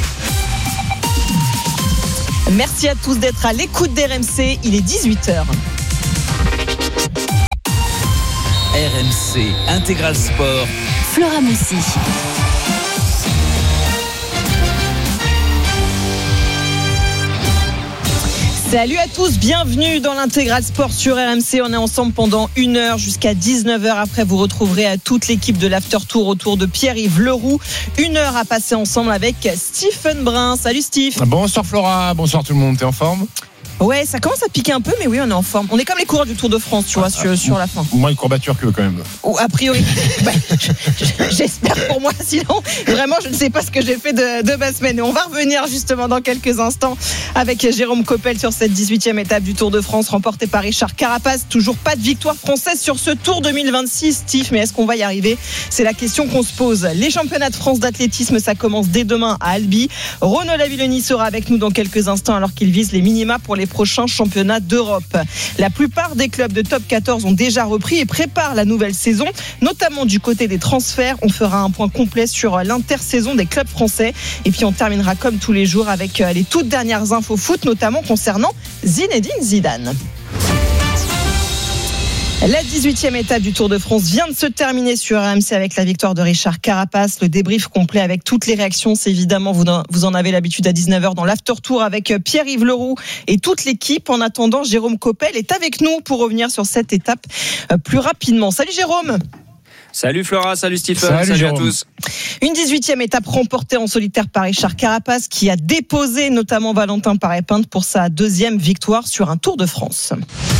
Speaker 12: Merci à tous d'être à l'écoute d'RMC, il est 18h.
Speaker 28: RMC Intégral Sport.
Speaker 16: Flora Moussi.
Speaker 12: Salut à tous, bienvenue dans l'Intégral Sport sur RMC. On est ensemble pendant 1 heure jusqu'à 19h. Après, vous retrouverez toute l'équipe de l'After Tour autour de Pierre-Yves Leroux. 1 heure à passer ensemble avec Stephen Brun. Salut Steve.
Speaker 13: Bonsoir Flora, bonsoir tout le monde, t'es en forme ?
Speaker 12: Ouais, ça commence à piquer un peu, mais oui, on est en forme. On est comme les coureurs du Tour de France, tu vois, sur la fin.
Speaker 13: Moins une courbature que quand même.
Speaker 12: Ou a priori. J'espère pour moi, sinon, vraiment, je ne sais pas ce que j'ai fait de ma semaine. Et on va revenir justement dans quelques instants avec Jérôme Coppel sur cette 18e étape du Tour de France remportée par Richard Carapace. Toujours pas de victoire française sur ce Tour 2026, Steve, mais est-ce qu'on va y arriver ? C'est la question qu'on se pose. Les championnats de France d'athlétisme, ça commence dès demain à Albi. Renaud Lavillenie sera avec nous dans quelques instants alors qu'il vise les minima pour les prochains championnats d'Europe. La plupart des clubs de top 14 ont déjà repris et préparent la nouvelle saison, notamment du côté des transferts. On fera un point complet sur l'intersaison des clubs français et puis on terminera comme tous les jours avec les toutes dernières infos foot, notamment concernant Zinedine Zidane. La 18e étape du Tour de France vient de se terminer sur RMC avec la victoire de Richard Carapace. Le débrief complet avec toutes les réactions, c'est évidemment, vous en avez l'habitude à 19h dans l'After Tour avec Pierre-Yves Leroux et toute l'équipe. En attendant, Jérôme Coppel est avec nous pour revenir sur cette étape plus rapidement. Salut Jérôme.
Speaker 5: Salut Flora, salut Stephen, salut à tous.
Speaker 12: Une 18e étape remportée en solitaire par Richard Carapace qui a déposé notamment Valentin Paré-Pinte pour sa 2e victoire sur un Tour de France.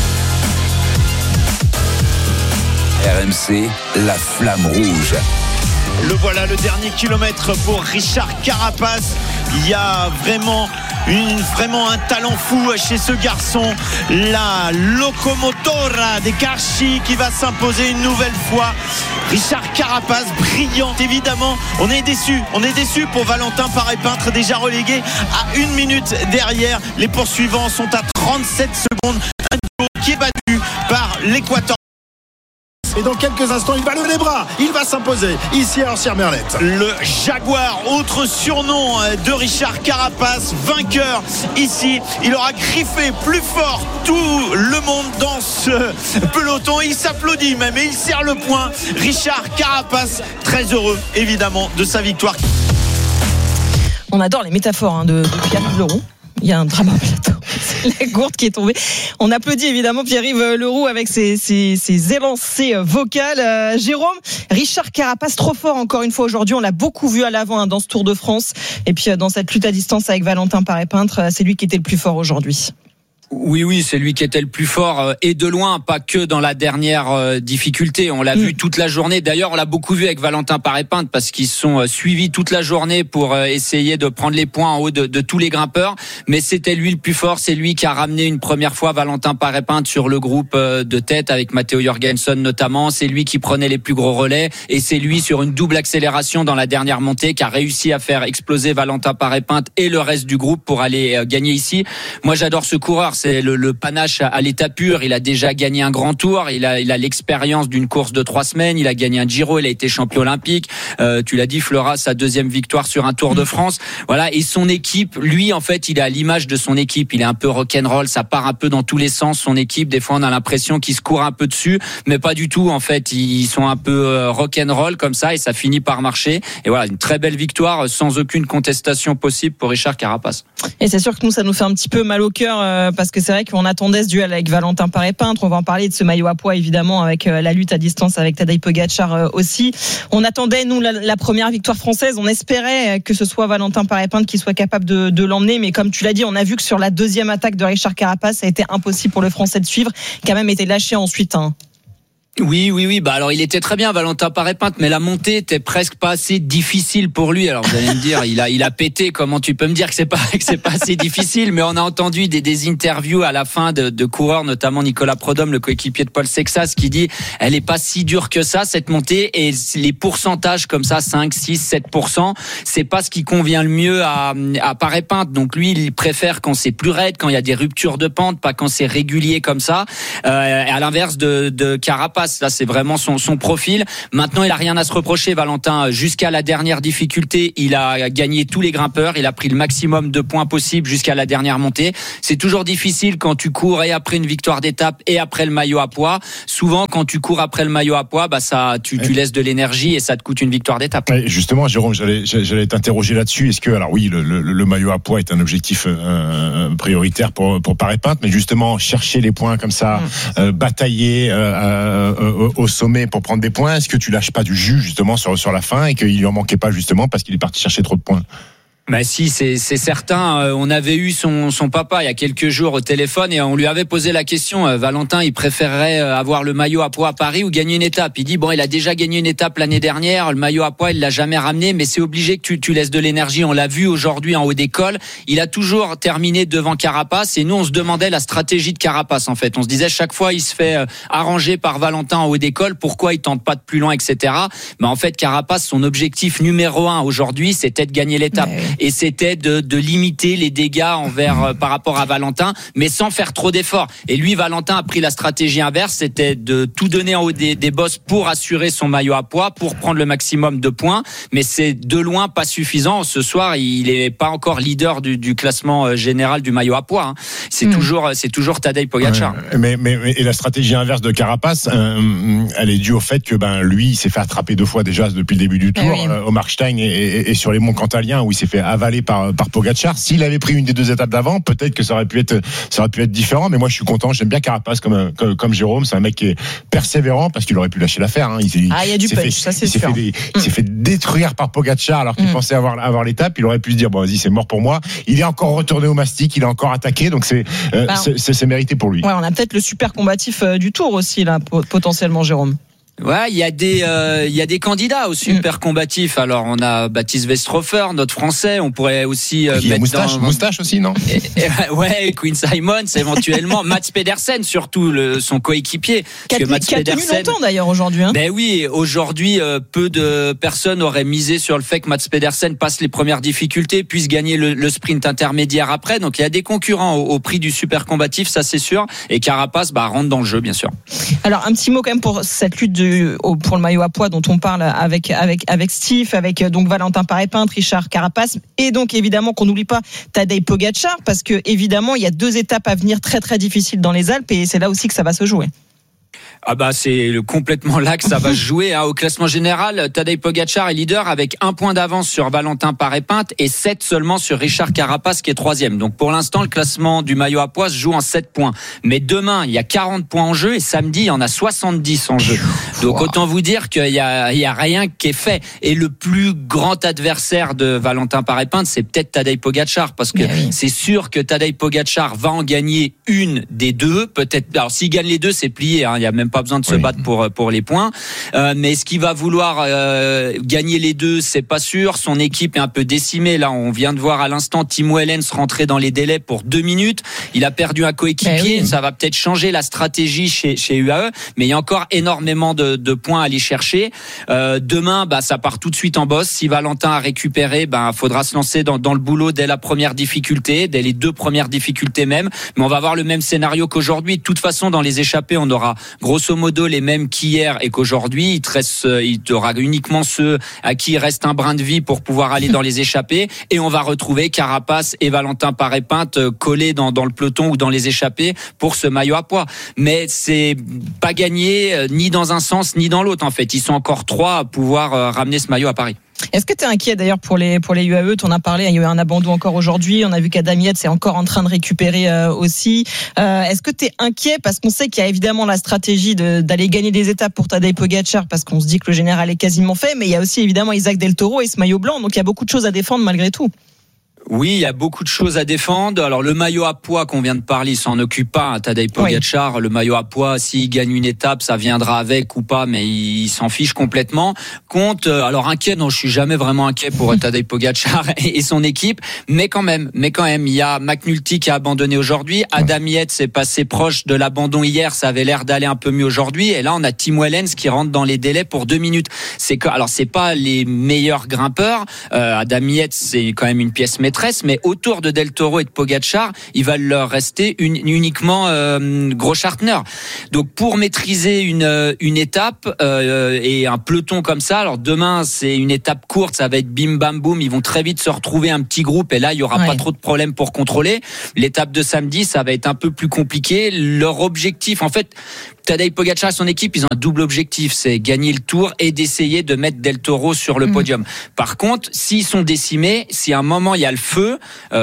Speaker 27: RMC, la flamme rouge.
Speaker 17: Le voilà, le dernier kilomètre pour Richard Carapace. Il y a vraiment un talent fou chez ce garçon. La locomotora des Carchi qui va s'imposer une nouvelle fois. Richard Carapace, brillant évidemment. On est déçu pour Valentin Paré-Pinte, déjà relégué à 1 minute derrière. Les poursuivants sont à 37 secondes. Un duo qui est battu par l'Équateur.
Speaker 1: Et dans quelques instants, il va lever les bras. Il va s'imposer ici à Orsières-Merlette.
Speaker 17: Le Jaguar, autre surnom de Richard Carapace, vainqueur ici. Il aura griffé plus fort tout le monde dans ce peloton. Il s'applaudit même et il serre le poing. Richard Carapace, très heureux évidemment de sa victoire.
Speaker 12: On adore les métaphores de Pierre-Yves Leroux. Il y a un drame au plateau. C'est la gourde qui est tombée. On applaudit évidemment Pierre-Yves Leroux avec ses élancées vocales. Jérôme, Richard Carapace, trop fort encore une fois aujourd'hui. On l'a beaucoup vu à l'avant dans ce Tour de France. Et puis dans cette lutte à distance avec Valentin Paré-Pinte, c'est lui qui était le plus fort aujourd'hui.
Speaker 5: Oui, c'est lui qui était le plus fort et de loin, pas que dans la dernière difficulté. On l'a vu toute la journée. D'ailleurs, on l'a beaucoup vu avec Valentin Paré-Pinte parce qu'ils sont suivis toute la journée pour essayer de prendre les points en haut de tous les grimpeurs. Mais c'était lui le plus fort. C'est lui qui a ramené une première fois Valentin Paré-Pinte sur le groupe de tête avec Matteo Jorgensen notamment. C'est lui qui prenait les plus gros relais et c'est lui sur une double accélération dans la dernière montée qui a réussi à faire exploser Valentin Paré-Pinte et le reste du groupe pour aller gagner ici. Moi, j'adore ce coureur. c'est le panache à l'état pur. Il a déjà gagné un grand tour, il a l'expérience d'une course de 3 semaines, il a gagné un Giro, il a été champion olympique. Tu l'as dit, Flora, sa 2e victoire sur un Tour de France. Voilà, et son équipe, lui, en fait, il est à l'image de son équipe. Il est un peu rock'n'roll, ça part un peu dans tous les sens. Son équipe, des fois, on a l'impression qu'il se court un peu dessus, mais pas du tout. En fait, ils sont un peu rock'n'roll comme ça, et ça finit par marcher. Et voilà, une très belle victoire sans aucune contestation possible pour Richard Carapace.
Speaker 12: Et c'est sûr que nous, ça nous fait un petit peu mal au cœur parce que c'est vrai qu'on attendait ce duel avec Valentin Paré-Peintre. On va en parler de ce maillot à pois évidemment avec la lutte à distance avec Tadej Pogačar aussi. On attendait nous la première victoire française. On espérait que ce soit Valentin Paré-Peintre qui soit capable de l'emmener, mais comme tu l'as dit, on a vu que sur la 2e attaque de Richard Carapace, ça a été impossible pour le Français de suivre. Quand même été lâché ensuite.
Speaker 5: Oui. Bah alors il était très bien, Valentin Paré-Peintre, mais la montée était presque pas assez difficile pour lui. Alors vous allez me dire, il a pété. Comment tu peux me dire que c'est pas assez difficile? Mais on a entendu des interviews à la fin de coureurs, notamment Nicolas Prudhomme, le coéquipier de Paul Sexas, qui dit elle est pas si dure que ça cette montée, et les pourcentages comme ça, 5, 6, 7%, c'est pas ce qui convient le mieux à Paré-Peintre. Donc lui, il préfère quand c'est plus raide, quand il y a des ruptures de pente, pas quand c'est régulier comme ça. À l'inverse de Carapace. Là, c'est vraiment son profil. Maintenant, il a rien à se reprocher, Valentin. Jusqu'à la dernière difficulté, il a gagné tous les grimpeurs. Il a pris le maximum de points possible jusqu'à la dernière montée. C'est toujours difficile quand tu cours et après une victoire d'étape et après le maillot à pois. Souvent, quand tu cours après le maillot à pois, bah tu laisses de l'énergie et ça te coûte une victoire d'étape.
Speaker 13: Justement, Jérôme, j'allais t'interroger là-dessus. Est-ce que, alors oui, le maillot à pois est un objectif prioritaire pour Paré-Peintre, mais justement chercher les points comme ça, batailler au sommet pour prendre des points, est-ce que tu lâches pas du jus justement sur la fin et qu'il lui en manquait pas justement parce qu'il est parti chercher trop de points?
Speaker 5: Bah si, c'est certain. On avait eu son papa il y a quelques jours au téléphone et on lui avait posé la question. Valentin, il préférerait avoir le maillot à pois à Paris ou gagner une étape. Il dit il a déjà gagné une étape l'année dernière. Le maillot à pois, il l'a jamais ramené, mais c'est obligé que tu laisses de l'énergie. On l'a vu aujourd'hui en haut d'école. Il a toujours terminé devant Carapace et nous on se demandait la stratégie de Carapace en fait. On se disait chaque fois il se fait arranger par Valentin en haut d'école. Pourquoi il tente pas de plus loin, etc. Mais en fait Carapace, son objectif numéro 1 aujourd'hui, c'était de gagner l'étape. Et c'était de limiter les dégâts par rapport à Valentin, mais sans faire trop d'efforts. Et lui, Valentin a pris la stratégie inverse, c'était de tout donner en haut des bosses pour assurer son maillot à pois, pour prendre le maximum de points, mais c'est de loin pas suffisant. Ce soir, il est pas encore leader du classement général du maillot à pois. C'est toujours Tadej Pogačar.
Speaker 13: Mais la stratégie inverse de Carapace, elle est due au fait que lui, il s'est fait attraper 2 fois déjà depuis le début du tour, au Markstein et sur les monts Cantaliens où il s'est fait avalé par Pogačar. S'il avait pris une des 2 étapes d'avant, peut-être que ça aurait pu être différent. Mais moi, je suis content. J'aime bien Carapace comme Jérôme. C'est un mec qui est persévérant parce qu'il aurait pu lâcher l'affaire. Il y a du punch, ça c'est sûr. Il s'est fait détruire par Pogačar alors qu'il pensait avoir l'étape. Il aurait pu se dire vas-y, c'est mort pour moi. Il est encore retourné au mastic. Il est encore attaqué. Donc c'est mérité pour lui.
Speaker 12: Ouais, on a peut-être le super combatif du Tour aussi là, potentiellement, Jérôme.
Speaker 5: Ouais, il y a des candidats au super combatif. Alors on a Baptiste Westhofer, notre Français. On pourrait aussi mettre
Speaker 13: moustache aussi, non?
Speaker 5: Ouais, Quinn Simons éventuellement, Mats Pedersen surtout, son coéquipier.
Speaker 12: Qui a tenu longtemps d'ailleurs aujourd'hui.
Speaker 5: Ben oui, aujourd'hui peu de personnes auraient misé sur le fait que Mats Pedersen passe les premières difficultés, puisse gagner le sprint intermédiaire après. Donc il y a des concurrents au prix du super combatif, ça c'est sûr. Et Carapace rentre dans le jeu bien sûr.
Speaker 12: Alors un petit mot quand même pour cette lutte pour le maillot à pois dont on parle avec Steve, avec donc Valentin Paré-Peintre, Richard Carapace et donc évidemment qu'on n'oublie pas Tadej Pogačar parce que évidemment il y a 2 étapes à venir très très difficiles dans les Alpes et c'est là aussi que ça va se jouer.
Speaker 5: C'est complètement là que ça va se jouer. Au classement général, Tadej Pogačar est leader avec 1 point d'avance sur Valentin Paré-Peintre et 7 seulement sur Richard Carapace qui est 3e. Donc pour l'instant, le classement du maillot à pois se joue en 7 points. Mais demain, il y a 40 points en jeu et samedi, il y en a 70 en jeu. Donc autant vous dire qu'il y a rien qui est fait. Et le plus grand adversaire de Valentin Paré-Peintre, c'est peut-être Tadej Pogačar parce que c'est sûr que Tadej Pogačar va en gagner une des 2. Peut-être. Alors s'il gagne les 2, c'est plié. Il y a même pas pas besoin de se battre pour les points. Mais est-ce qu'il va vouloir gagner les deux? C'est pas sûr. Son équipe est un peu décimée. Là, on vient de voir à l'instant Timo Ehlens rentrer dans les délais pour 2 minutes. Il a perdu un coéquipier. Ça va peut-être changer la stratégie chez UAE. Mais il y a encore énormément de points à aller chercher. Demain, ça part tout de suite en bosse. Si Valentin a récupéré, faudra se lancer dans le boulot dès la première difficulté, dès les 2 premières difficultés même. Mais on va avoir le même scénario qu'aujourd'hui. De toute façon, dans les échappées, on aura grosso modo les mêmes qu'hier et qu'aujourd'hui. Il te aura uniquement ceux à qui il reste un brin de vie pour pouvoir aller dans les échappées. Et on va retrouver Carapace et Valentin Paré-Pinte collés dans le peloton ou dans les échappées pour ce maillot à pois. Mais c'est pas gagné ni dans un sens ni dans l'autre en fait. Ils sont encore 3 à pouvoir ramener ce maillot à Paris.
Speaker 12: Est-ce que tu es inquiet d'ailleurs pour les UAE? Tu en as parlé, il y a eu un abandon encore aujourd'hui. On a vu qu'Adam Yates est encore en train de récupérer aussi. Est-ce que tu es inquiet parce qu'on sait qu'il y a évidemment la stratégie d'aller gagner des étapes pour Tadej Pogačar parce qu'on se dit que le général est quasiment fait, mais il y a aussi évidemment Isaac Del Toro et ce maillot blanc. Donc il y a beaucoup de choses à défendre malgré tout.
Speaker 5: Oui, il y a beaucoup de choses à défendre. Alors le maillot à pois qu'on vient de parler, il s'en occupe pas. Tadej Pogačar, le maillot à pois, s'il gagne une étape, ça viendra avec ou pas, mais il s'en fiche complètement. Alors inquiet, non, je suis jamais vraiment inquiet pour Tadej Pogačar et son équipe, mais quand même, il y a McNulty qui a abandonné aujourd'hui. Adam Yates est passé proche de l'abandon hier, ça avait l'air d'aller un peu mieux aujourd'hui. Et là, on a Timo Ehlens qui rentre dans les délais pour 2 minutes. Alors c'est pas les meilleurs grimpeurs. Adam Yates, c'est quand même une pièce maîtresse. Mais autour de Del Toro et de Pogačar, il va leur rester uniquement Großschartner. Donc pour maîtriser une étape et un peloton comme ça, alors demain c'est une étape courte, ça va être bim bam boum, ils vont très vite se retrouver un petit groupe et là il y aura pas trop de problèmes pour contrôler. L'étape de samedi, ça va être un peu plus compliqué. Leur objectif, en fait, Tadej Pogačar et son équipe, ils ont un double objectif, c'est gagner le Tour et d'essayer de mettre Del Toro sur le podium. Par contre, s'ils sont décimés, si à un moment il y a le feu,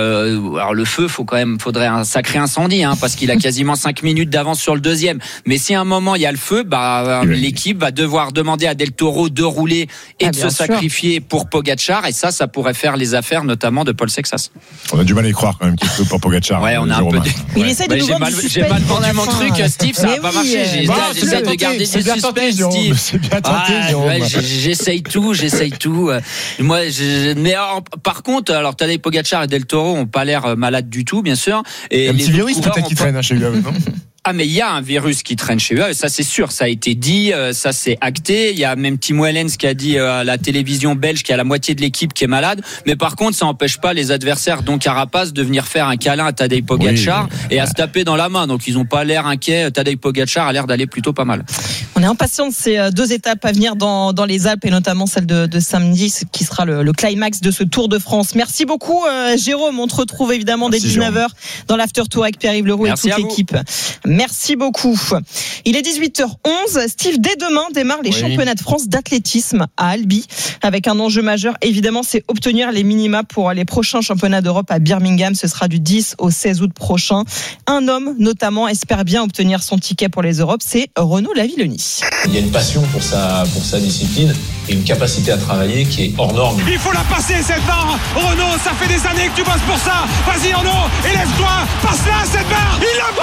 Speaker 5: alors le feu, faudrait un sacré incendie, parce qu'il a quasiment 5 minutes d'avance sur le deuxième. Mais si à un moment il y a le feu, l'équipe va devoir demander à Del Toro de rouler et de se sacrifier pour Pogačar, et ça pourrait faire les affaires, notamment de Paul Sexas.
Speaker 13: On a du mal à y croire quand même qu'il faut pour Pogačar.
Speaker 5: Ouais, on a un peu.
Speaker 12: Il essaie de nous vendre du suspense.
Speaker 5: J'ai mal vendu mon truc, Steve, ça va pas marcher. J'essaie de garder du suspense, Steve.
Speaker 13: C'est bien tenté,
Speaker 5: j'essaye tout. Moi, mais par contre, alors Tadej Pogačar et Del Toro ont pas l'air malades du tout, bien sûr. Et
Speaker 13: un petit virus peut-être qui traîne chez UAE, non?
Speaker 5: Ah, mais il y a un virus qui traîne chez eux, ça c'est sûr, ça a été dit, ça c'est acté. Il y a même Timo Ehlens qui a dit à la télévision belge qu'il y a la moitié de l'équipe qui est malade. Mais par contre, ça n'empêche pas les adversaires, dont Carapace, de venir faire un câlin à Tadej Pogačar et à se taper dans la main. Donc ils n'ont pas l'air inquiets. Tadej Pogačar a l'air d'aller plutôt pas mal.
Speaker 12: On est impatient de ces 2 étapes à venir dans les Alpes et notamment celle de samedi, qui sera le climax de ce Tour de France. Merci beaucoup, Jérôme. On te retrouve évidemment dès 19h dans l'After Tour avec Pierre-Yves Leroux et toute l'équipe. Merci beaucoup. Il est 18h11. Steve, dès demain démarrent les championnats de France d'athlétisme à Albi avec un enjeu majeur. Évidemment, c'est obtenir les minima pour les prochains championnats d'Europe à Birmingham. Ce sera du 10 au 16 août prochain. Un homme, notamment, espère bien obtenir son ticket pour les Europes. C'est Renaud Lavillenie.
Speaker 4: Il y a une passion pour sa discipline et une capacité à travailler qui est hors norme.
Speaker 7: Il faut la passer cette barre. Renaud, ça fait des années que tu bosses pour ça. Vas-y Renaud, élève-toi, passe-la cette barre. Il la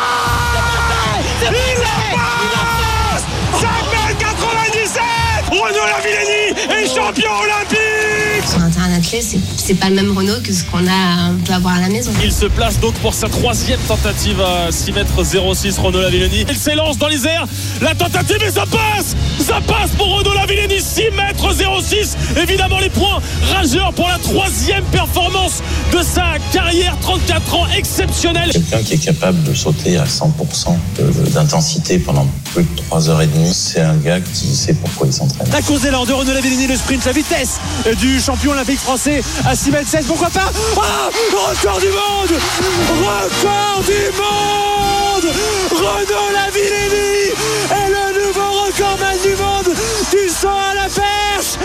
Speaker 7: passe. Il la passe. 5,97 m. Renaud Lavillenie est champion olympique.
Speaker 8: Sur un terrain d'athlète, c'est pas le même Renault que ce qu'on peut avoir à la maison.
Speaker 7: Il se place donc pour sa 3e tentative à 6,06 m. Renaud Lavillenie. Il s'élance dans les airs. La tentative et ça passe pour Renaud Lavillenie. 6,06 m. Évidemment les points rageurs pour la 3e performance de sa carrière. 34 ans, exceptionnelle.
Speaker 4: Quelqu'un qui est capable de sauter à 100% d'intensité pendant plus de 3h30, c'est un gars qui sait pourquoi il s'entraîne.
Speaker 7: La course d'élan de Renaud Lavillenie, le sprint, la vitesse du champion olympique français à 6,16 m. Pourquoi pas? Record du monde! Record du monde! Renaud Lavillenie est le nouveau recordman du monde du saut à la perche.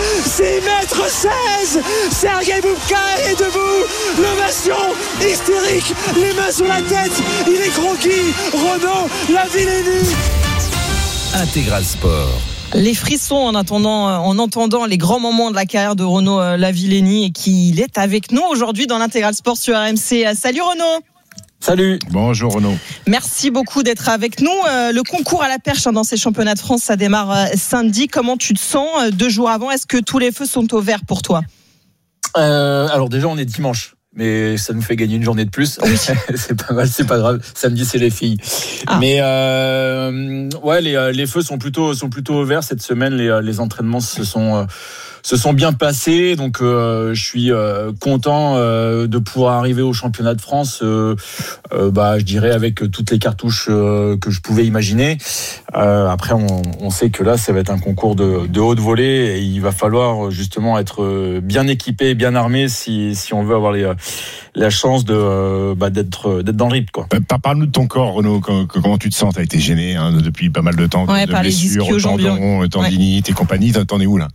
Speaker 7: 6,16 m. Sergei Bubka est debout. L'ovation hystérique, les mains sur la tête. Il est croquis. Renaud Lavillenie.
Speaker 9: Intégral Sport.
Speaker 12: Les frissons en entendant les grands moments de la carrière de Renaud Lavillenie et qu'il est avec nous aujourd'hui dans l'Intégral Sport sur RMC. Salut Renaud.
Speaker 2: Salut.
Speaker 13: Bonjour Renaud.
Speaker 12: Merci beaucoup d'être avec nous. Le concours à la perche dans ces championnats de France, ça démarre samedi. Comment tu te sens 2 jours avant? Est-ce que tous les feux sont au vert pour toi?
Speaker 2: Alors déjà, on est dimanche. Mais ça nous fait gagner une journée de plus. Oui. C'est pas mal, c'est pas grave. Samedi, c'est les filles. Mais ouais, les feux sont plutôt au vert cette semaine. Les entraînements se sont bien passés, donc je suis content de pouvoir arriver au championnat de France. Je dirais avec toutes les cartouches que je pouvais imaginer. Après, on sait que là, ça va être un concours de haute volée et il va falloir justement être bien équipé, bien armé si on veut avoir la chance d'être dans le rythme, quoi.
Speaker 13: Parle-nous de ton corps, Renaud. Comment tu te sens? T'as été gêné depuis pas mal de temps, de blessures, tendons, tendinites et compagnie. T'en es où là?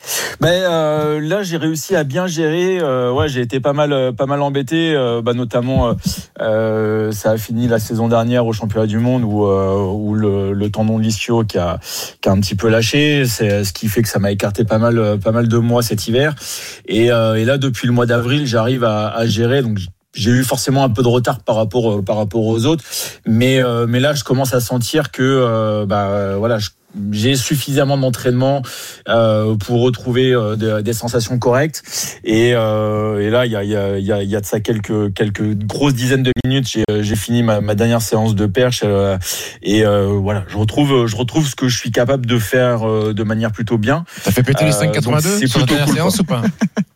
Speaker 2: Là, j'ai réussi à bien gérer. J'ai été pas mal embêté. Notamment, ça a fini la saison dernière au championnat du monde où le tendon de l'ischio qui a un petit peu lâché. C'est ce qui fait que ça m'a écarté pas mal de mois cet hiver. Et là, depuis le mois d'avril, j'arrive à gérer. Donc j'ai eu forcément un peu de retard par rapport aux autres, mais là, je commence à sentir que j'ai suffisamment d'entraînement pour retrouver des sensations correctes et là il y a de ça quelques grosses dizaines de minutes j'ai fini ma dernière séance de perche je retrouve ce que je suis capable de faire de manière plutôt bien.
Speaker 13: T'as fait péter les 5,82 sur la dernière séance ou pas?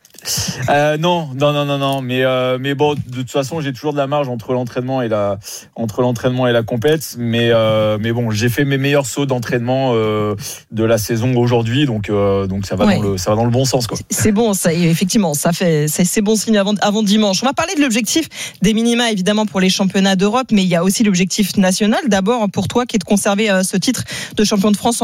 Speaker 2: Non, mais bon, de toute façon, j'ai toujours de la marge entre l'entraînement et la compète, mais bon, j'ai fait mes meilleurs sauts d'entraînement de la saison aujourd'hui, donc ça va dans le bon sens, quoi.
Speaker 12: C'est bon, ça, effectivement, c'est bon signe avant dimanche. On va parler de l'objectif des minima évidemment pour les championnats d'Europe, mais il y a aussi l'objectif national. D'abord pour toi, qui est de conserver ce titre de champion de France